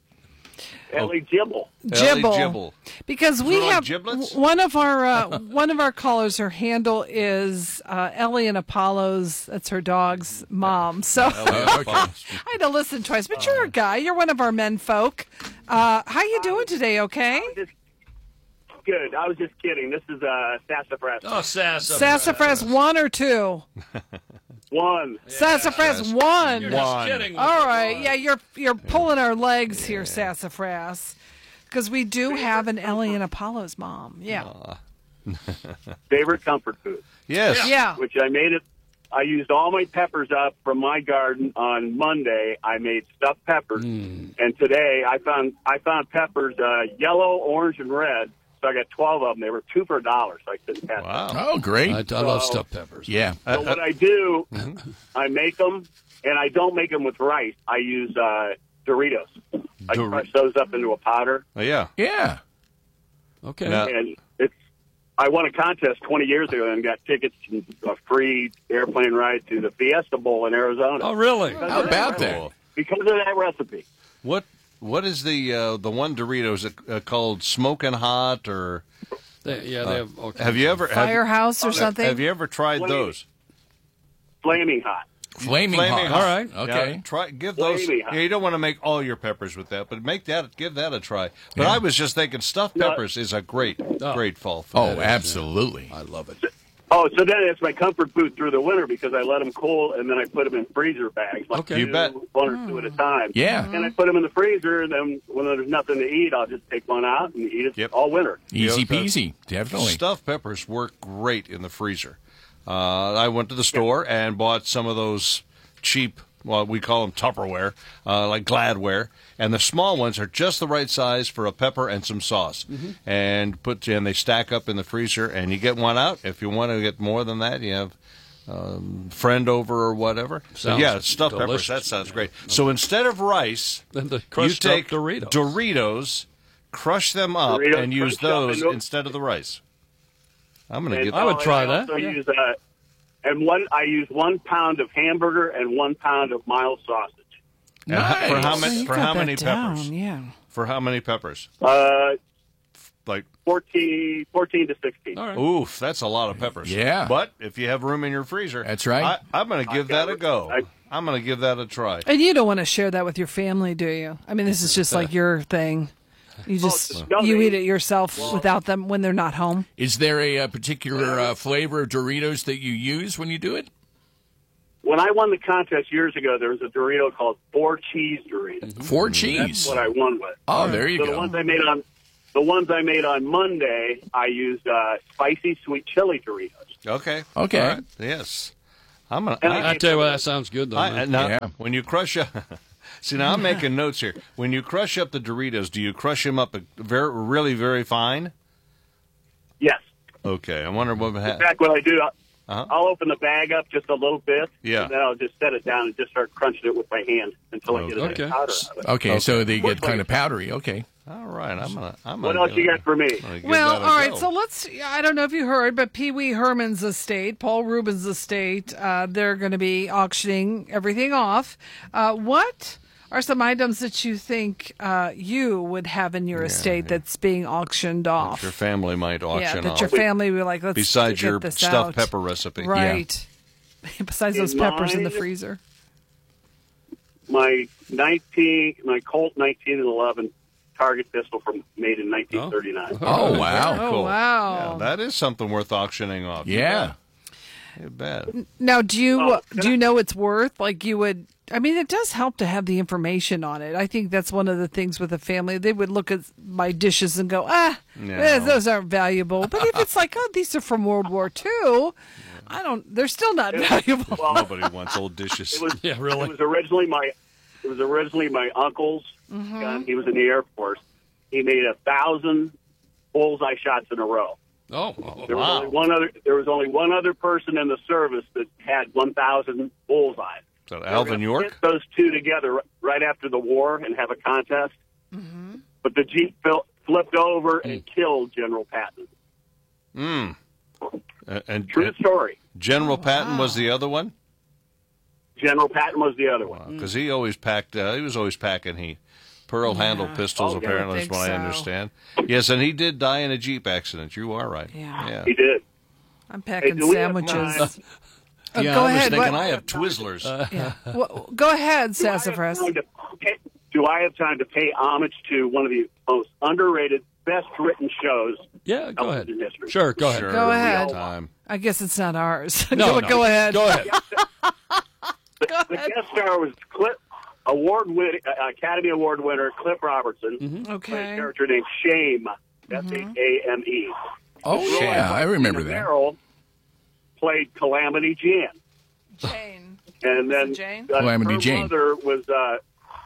Ellie Gibble. Ellie Gibble. Gibble. Because we Is it on have giblets? one of our uh, one of our callers. Her handle is uh, Ellie and Apollo's. That's her dog's mom. So Oh, okay. I had to listen twice. But you're a guy. You're one of our men folk. Uh, how you doing today? Okay. Just good. I was just kidding. This is uh, Sassafras. Oh, sassafras. Sassafras one or two. One. Sassafras one. You're just kidding. with All the right. one. Yeah, you're you're pulling our legs here, Sassafras. Because we do have an Ellie and Apollo's mom. Yeah. Favorite comfort food. Yes. Yeah. Which I made it. I used all my peppers up from my garden on Monday. I made stuffed peppers, Mm. and today I found I found peppers uh, yellow, orange, and red. So I got twelve of them. They were two for a dollar, so I couldn't pass them. Wow. Oh, great. I, I love So- stuffed peppers. Yeah. So what I do, I make them, and I don't make them with rice. I use uh, Doritos. I Dor- crush those up into a powder, Oh, yeah. Yeah. Okay. Now- and it's. I won a contest twenty years ago and got tickets and a free airplane ride to the Fiesta Bowl in Arizona. Oh, really? How about that? Cool. Because of that recipe. What What is the uh, the one Doritos uh, called Smoking Hot or? They, yeah, they have. Okay. Have you ever have, Firehouse or something? Have you ever tried Flaming. those? Flaming hot. Flaming, Flaming hot. hot. All right. Okay. Yeah, try give those. Flaming hot. Yeah, you don't want to make all your peppers with that, but make that give that a try. But Yeah. I was just thinking, stuffed No. peppers is a great Oh. great fall food. Oh, absolutely. I love it. Oh, so then it's my comfort food through the winter because I let them cool and then I put them in freezer bags. Like Okay. two, You bet. One or two at a time. Yeah. And I put them in the freezer, and then when there's nothing to eat, I'll just take one out and eat it Yep. all winter. Easy You know, peasy, definitely. Stuffed peppers work great in the freezer. Uh, I went to the store and bought some of those cheap, well, we call them Tupperware, uh, like Gladware, and the small ones are just the right size for a pepper and some sauce. Mm-hmm. And put and they stack up in the freezer, and you get one out. If you want to get more than that, you have um, friend over or whatever. So Sounds yeah, stuffed delicious. peppers. That sounds great. So instead of rice, Then the you crushed up take Doritos. Doritos, crush them up, Doritos and use crushed up those into- instead of the rice. I'm going to And get. I would oh, try and I that. Also Yeah. use, uh, and one, I use one pound of hamburger and one pound of mild sausage. And how- For how So many? you For got how that many down, peppers? Yeah. For how many peppers? Uh, Like, fourteen, fourteen to sixteen. All right. oof, that's a lot of peppers. Yeah. But if you have room in your freezer, That's right. I, I'm going to give got that a it. go. I- I'm going to give that a try. And you don't want to share that with your family, do you? I mean, this is just like your thing. You just no, you they- eat it yourself without them when they're not home. Is there a, uh particular uh, flavor of Doritos that you use when you do it? When I won the contest years ago, there was a Dorito called Four Cheese Doritos. Four That's cheese. what I won with. Oh, there you so go. The ones I made on the ones I made on Monday, I used uh, spicy sweet chili Doritos. Okay. Okay. All right. Yes. I'm gonna. And I, I tell you what, that sounds good, though. I, man. now, Yeah. when you crush up, see now I'm making notes here. When you crush up the Doritos, do you crush them up very, really, very fine? Yes. Okay. I wonder what In ha- fact, what I do, I'll, Uh-huh. I'll open the bag up just a little bit, Yeah. and then I'll just set it down and just start crunching it with my hand until I get a Okay. nice powder out of it. Okay, so they get kind of powdery. Okay. All right. I'm gonna. I'm What gonna else you got for me? I'm gonna give Well, that a all right. go. So let's. I don't know if you heard, but Pee Wee Herman's estate, Paul Rubens' estate, uh, they're going to be auctioning everything off. Uh, what are some items that you think uh, you would have in your estate that's being auctioned off? Your family might auction yeah, that off. your family would be like, let's Besides get your this stuffed out. pepper recipe. Right. Besides those In peppers in the mine- freezer. My nineteen, my Colt nineteen and eleven target pistol from made in nineteen thirty-nine. Oh, wow. Oh, Cool. wow. Yeah, that is something worth auctioning off. You Yeah. bet. You bet. Now, do you Oh, do you know it's worth? Like you would. I mean, it does help to have the information on it. I think that's one of the things with a family. They would look at my dishes and go, ah, No. eh, those aren't valuable. But if it's like, oh, these are from World War Two, I don't. They're still not valuable. Well, Nobody wants old dishes. it was, Yeah, really. It was originally my, it was originally my uncle's gun. He was in the Air Force. He made a thousand bullseye shots in a row. Oh, There was wow. only one other. There was only one other person in the service that had one thousand bullseyes. So They were Alvin gonna York? pit those two together r- right after the war and have a contest. But the Jeep fil- flipped over and killed General Patton. Mm. Uh, and True and story. General Patton was the other one? General Patton was the other one. Because he always packed, uh, he was always packing he pearl handle pistols, Oh, yeah. apparently, I is think what I so. understand. Yes, and he did die in a Jeep accident. You are right. Yeah. He did. I'm packing do we have sandwiches. time? Oh, yeah, go I was ahead. thinking What- I have Twizzlers. yeah. Well, go ahead, Do I have Sassafras. time to pay- Do I have time to pay homage to one of the most underrated, best written shows? Yeah, go ahead. television history? Sure, go ahead. Sure, Go we ahead. got Time. I guess it's not ours. No, go, no. go ahead. Go ahead. The, the guest star was Cliff, award win, uh, Academy Award winner Cliff Robertson. Played a Okay. character named Shame. F H A M E. Oh, yeah, I remember that. Merrill played Calamity Jane. Jane. And then Jane? uh, Calamity her Jane. mother was, uh,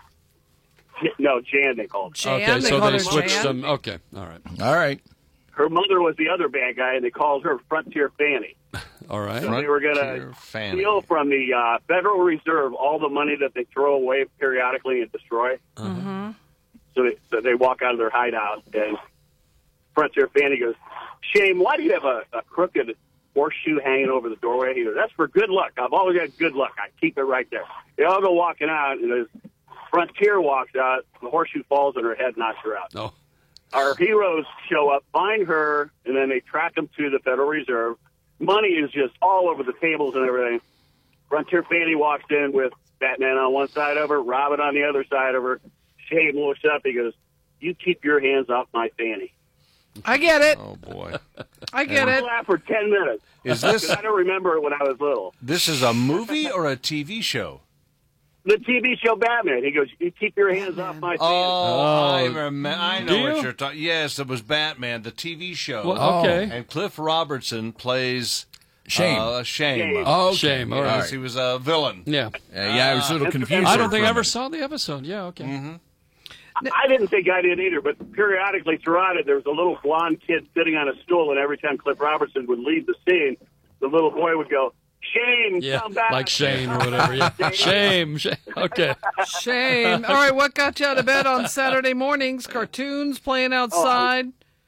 J- no, Jan they called her. Jan, Okay, they so called they her switched Jan? them. Okay, all right. All right. Her mother was the other bad guy, and they called her Frontier Fanny. All right. So they were going Frontier to Fanny. steal from the uh, Federal Reserve all the money that they throw away periodically and destroy. Mm-hmm. So they, so they walk out of their hideout, and Frontier Fanny goes, Shame, why do you have a, a crooked horseshoe hanging over the doorway? He goes, that's for good luck. I've always had good luck. I keep it right there. They all go walking out, and as Frontier walks out, the horseshoe falls on her head, knocks her out. No. Our heroes show up, find her, and then they track them to the Federal Reserve. Money is just all over the tables and everything. Frontier Fanny walks in with Batman on one side of her, Robin on the other side of her. Shane looks up. He goes, you keep your hands off my fanny. I get it. Oh, boy. I get I it. laughed for ten minutes. Is this- 'Cause I don't remember it when I was little. This is a movie or a T V show? The T V show Batman. He goes, "You keep your hands off my Oh, I Oh. remember. I know Do what you? you're talking. Yes, it was Batman, the T V show. Well, okay. And Cliff Robertson plays Shame. Uh, shame. Shame. Oh, okay. Shame, all Yes, right. he was a villain. Yeah. Uh, yeah, I was a little That's- confused. I don't think I from ever it. saw the episode. Yeah, okay. Mm-hmm. I didn't think I did either, but periodically throughout it, there was a little blonde kid sitting on a stool, and every time Cliff Robertson would leave the scene, the little boy would go, "Shame, Yeah, come back." like Shane or whatever. Yeah, shame, shame. Okay. Shame. All right, what got you out of bed on Saturday mornings? Cartoons, playing outside?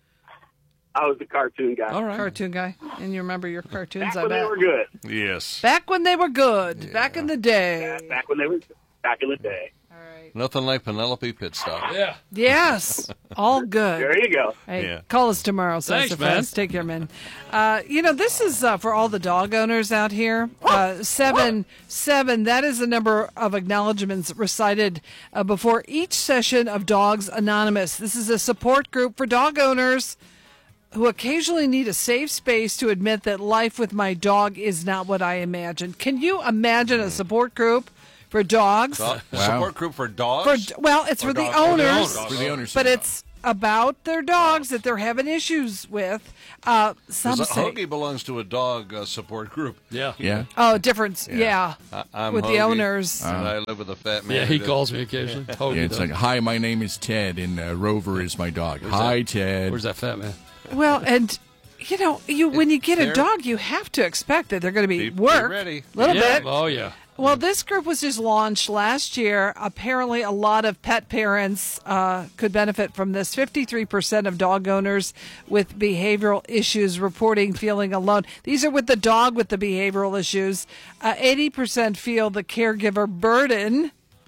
I was the cartoon guy. All right. Cartoon guy. And you remember your cartoons, Back I when bet. they were good. Yes. Back when they were good. Back in the day. Back when they were back in the day. Nothing like Penelope Pitstop. Yeah. Yes. All good. There you go. Hey, Yeah. call us tomorrow, Thanks, Sassafras. man. Take care, man. Uh, you know, this is uh, for all the dog owners out here. Uh, seven, seven, that is the number of acknowledgments recited uh, before each session of Dogs Anonymous. This is a support group for dog owners who occasionally need a safe space to admit that life with my dog is not what I imagined. Can you imagine a support group for dogs? Dog- Wow. Support group for dogs? For, well, it's Or for the dogs- for the owners. owners. For the owners. But it's about their dogs that they're having issues with. Uh, some Because say, Hoagie belongs to a dog uh, support group. Yeah. Yeah. oh, different, yeah, I, I'm with the Hoagie, owners. And I live with a fat man. Yeah, who he does- calls me occasionally. Hoagie Yeah, it's does. like, hi, my name is Ted, and uh, Rover is my dog. Hi, Ted. Where's that fat man? Well, and you know, you when you get a They're- dog, you have to expect that they're going to be, Be- be work ready. a little yeah. bit. Oh, yeah. Well, this group was just launched last year. Apparently, a lot of pet parents uh, could benefit from this. fifty-three percent of dog owners with behavioral issues reporting feeling alone. These are with the dog with the behavioral issues. Uh, eighty percent feel the caregiver burden.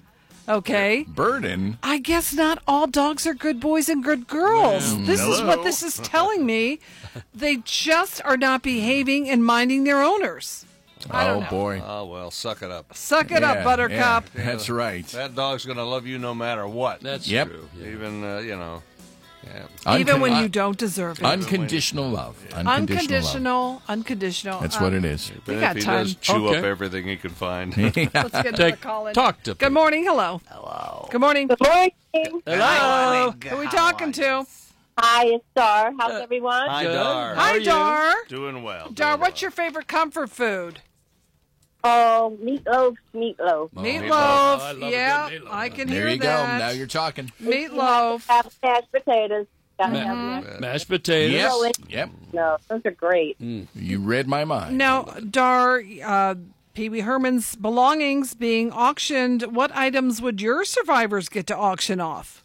Okay. Burden. I guess not all dogs are good boys and good girls. This is what hello. this is telling me. They just are not behaving and minding their owners. I don't Oh, know. boy. Oh, well, suck it up. Suck it Yeah, up, Buttercup. yeah, that's right. That dog's going to love you no matter what. That's Yep. true. Yeah. Even, uh, you know. Yeah. Even Uncon- when you un- don't deserve it. Unconditional love. Unconditional, love. Unconditional, unconditional. That's Uh, what it is. We But got if he time. does chew Okay. up everything he can find. Let's get another Take- call in. talk to Good morning. Hello. Hello. Good morning. Good morning. Hello. Who are we talking to? Hi, it's Dar. How's everyone? Hi, Good. Dar. How Hi, are you? Dar. Doing well. Dar, doing what's well. your favorite comfort food? Oh, meatloaf, meatloaf. Meatloaf. Oh, I love a yeah, good meatloaf. I can There hear you that. go. Now you're talking. Meatloaf. Have mashed potatoes. Gotta Ma- have mashed. Mashed potatoes. Yes. Roll it. Yep. No, those are great. You read my mind. Now, Dar, uh, Pee Wee Herman's belongings being auctioned. What items would your survivors get to auction off?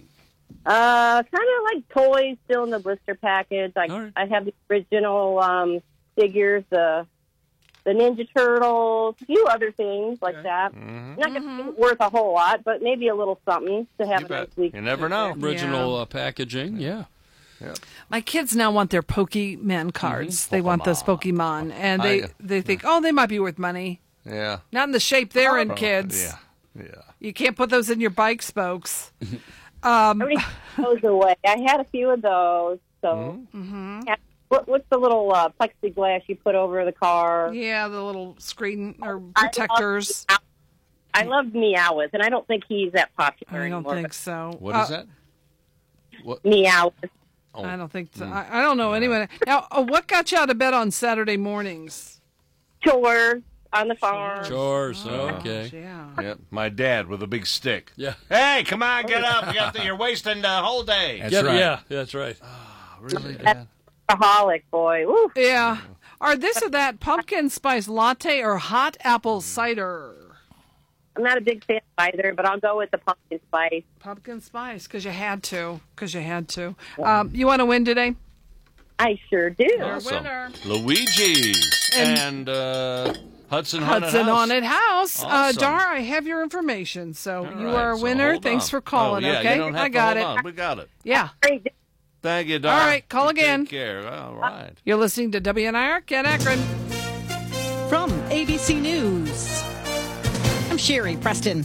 Uh, kind of like toys still in the blister package. Like All right. I have the original um, figures, the the Ninja Turtles, a few other things like that. Mm-hmm. Not gonna be worth a whole lot, but maybe a little something to have You a nice bet. week. You never know. Original uh, packaging. Yeah. My kids now want their Pokemon cards. They want those Pokemon, and they I- they think, oh, they might be worth money. Yeah. Not in the shape they're in, Oh, kids. Yeah. Yeah. You can't put those in your bike spokes. I already put those away. I had a few of those. So, Mm-hmm. Yeah. what, what's the little uh, plexiglass you put over the car? Yeah, the little screen or I protectors. love, I love Meowth, and I don't think he's that popular I don't anymore. think so. What Uh, is that? What? Meowth. Oh. I don't think so. I, I don't know anyone. Now, uh, what got you out of bed on Saturday mornings? Chores on the farm. Chores. Okay. Yeah. Yeah. My dad with a big stick. Yeah. Hey, come on, get up. You got the, you're wasting the whole day. That's Get- right. Yeah, that's right. Really, Dad? Alcoholic, boy. Woo. Yeah. Or this or that pumpkin spice latte or hot apple cider. I'm not a big fan either, but I'll go with the pumpkin spice. Pumpkin spice, because you had to. Because you had to. Um, you want to win today? I sure do. Awesome. winner. Luigi's And- and, uh, Hudson Haunted Hudson House. Haunted House. Uh, Awesome. Dar, I have your information. So All you right, are a so winner. hold Thanks on. for calling, Oh, yeah, okay? you don't have I to got hold it. on. We got it. Yeah. Thank you, Dar. All right, call You again. Take care. All right. You're listening to W N I R, Ken Akron. From A B C News, I'm Sherry Preston.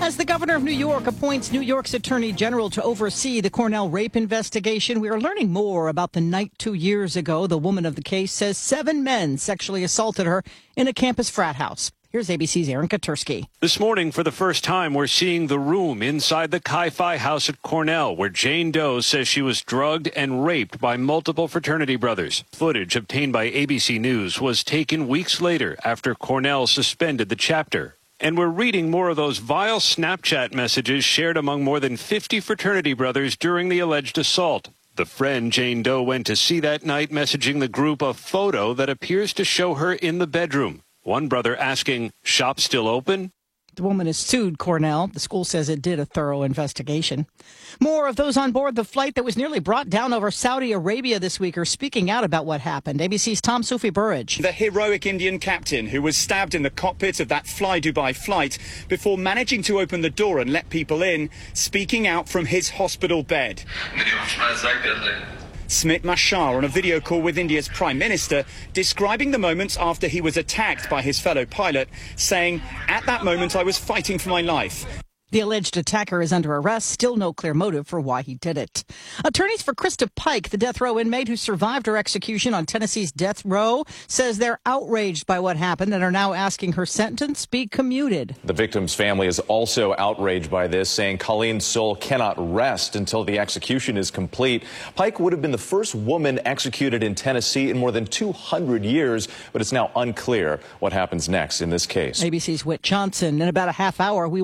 As the governor of New York appoints New York's attorney general to oversee the Cornell rape investigation, we are learning more about the night two years ago. The woman of the case says seven men sexually assaulted her in a campus frat house. Here's A B C's Aaron Katursky. This morning, for the first time, we're seeing the room inside the Chi-Phi house at Cornell, where Jane Doe says she was drugged and raped by multiple fraternity brothers. Footage obtained by A B C News was taken weeks later after Cornell suspended the chapter. And we're reading more of those vile Snapchat messages shared among more than fifty fraternity brothers during the alleged assault. The friend Jane Doe went to see that night messaging the group a photo that appears to show her in the bedroom. One brother asking, "Shop still open?" The woman has sued Cornell. The school says it did a thorough investigation. More of those on board the flight that was nearly brought down over Saudi Arabia this week are speaking out about what happened. A B C's Tom Sufi Burridge. The heroic Indian captain who was stabbed in the cockpit of that Fly Dubai flight before managing to open the door and let people in, speaking out from his hospital bed. Smit Mashar on a video call with India's Prime Minister, describing the moments after he was attacked by his fellow pilot, saying, "At that moment I was fighting for my life." The alleged attacker is under arrest. Still no clear motive for why he did it. Attorneys for Krista Pike, the death row inmate who survived her execution on Tennessee's death row, says they're outraged by what happened and are now asking her sentence be commuted. The victim's family is also outraged by this, saying Colleen's soul cannot rest until the execution is complete. Pike would have been the first woman executed in Tennessee in more than two hundred years, but it's now unclear what happens next in this case. A B C's Whit Johnson. In about a half hour, we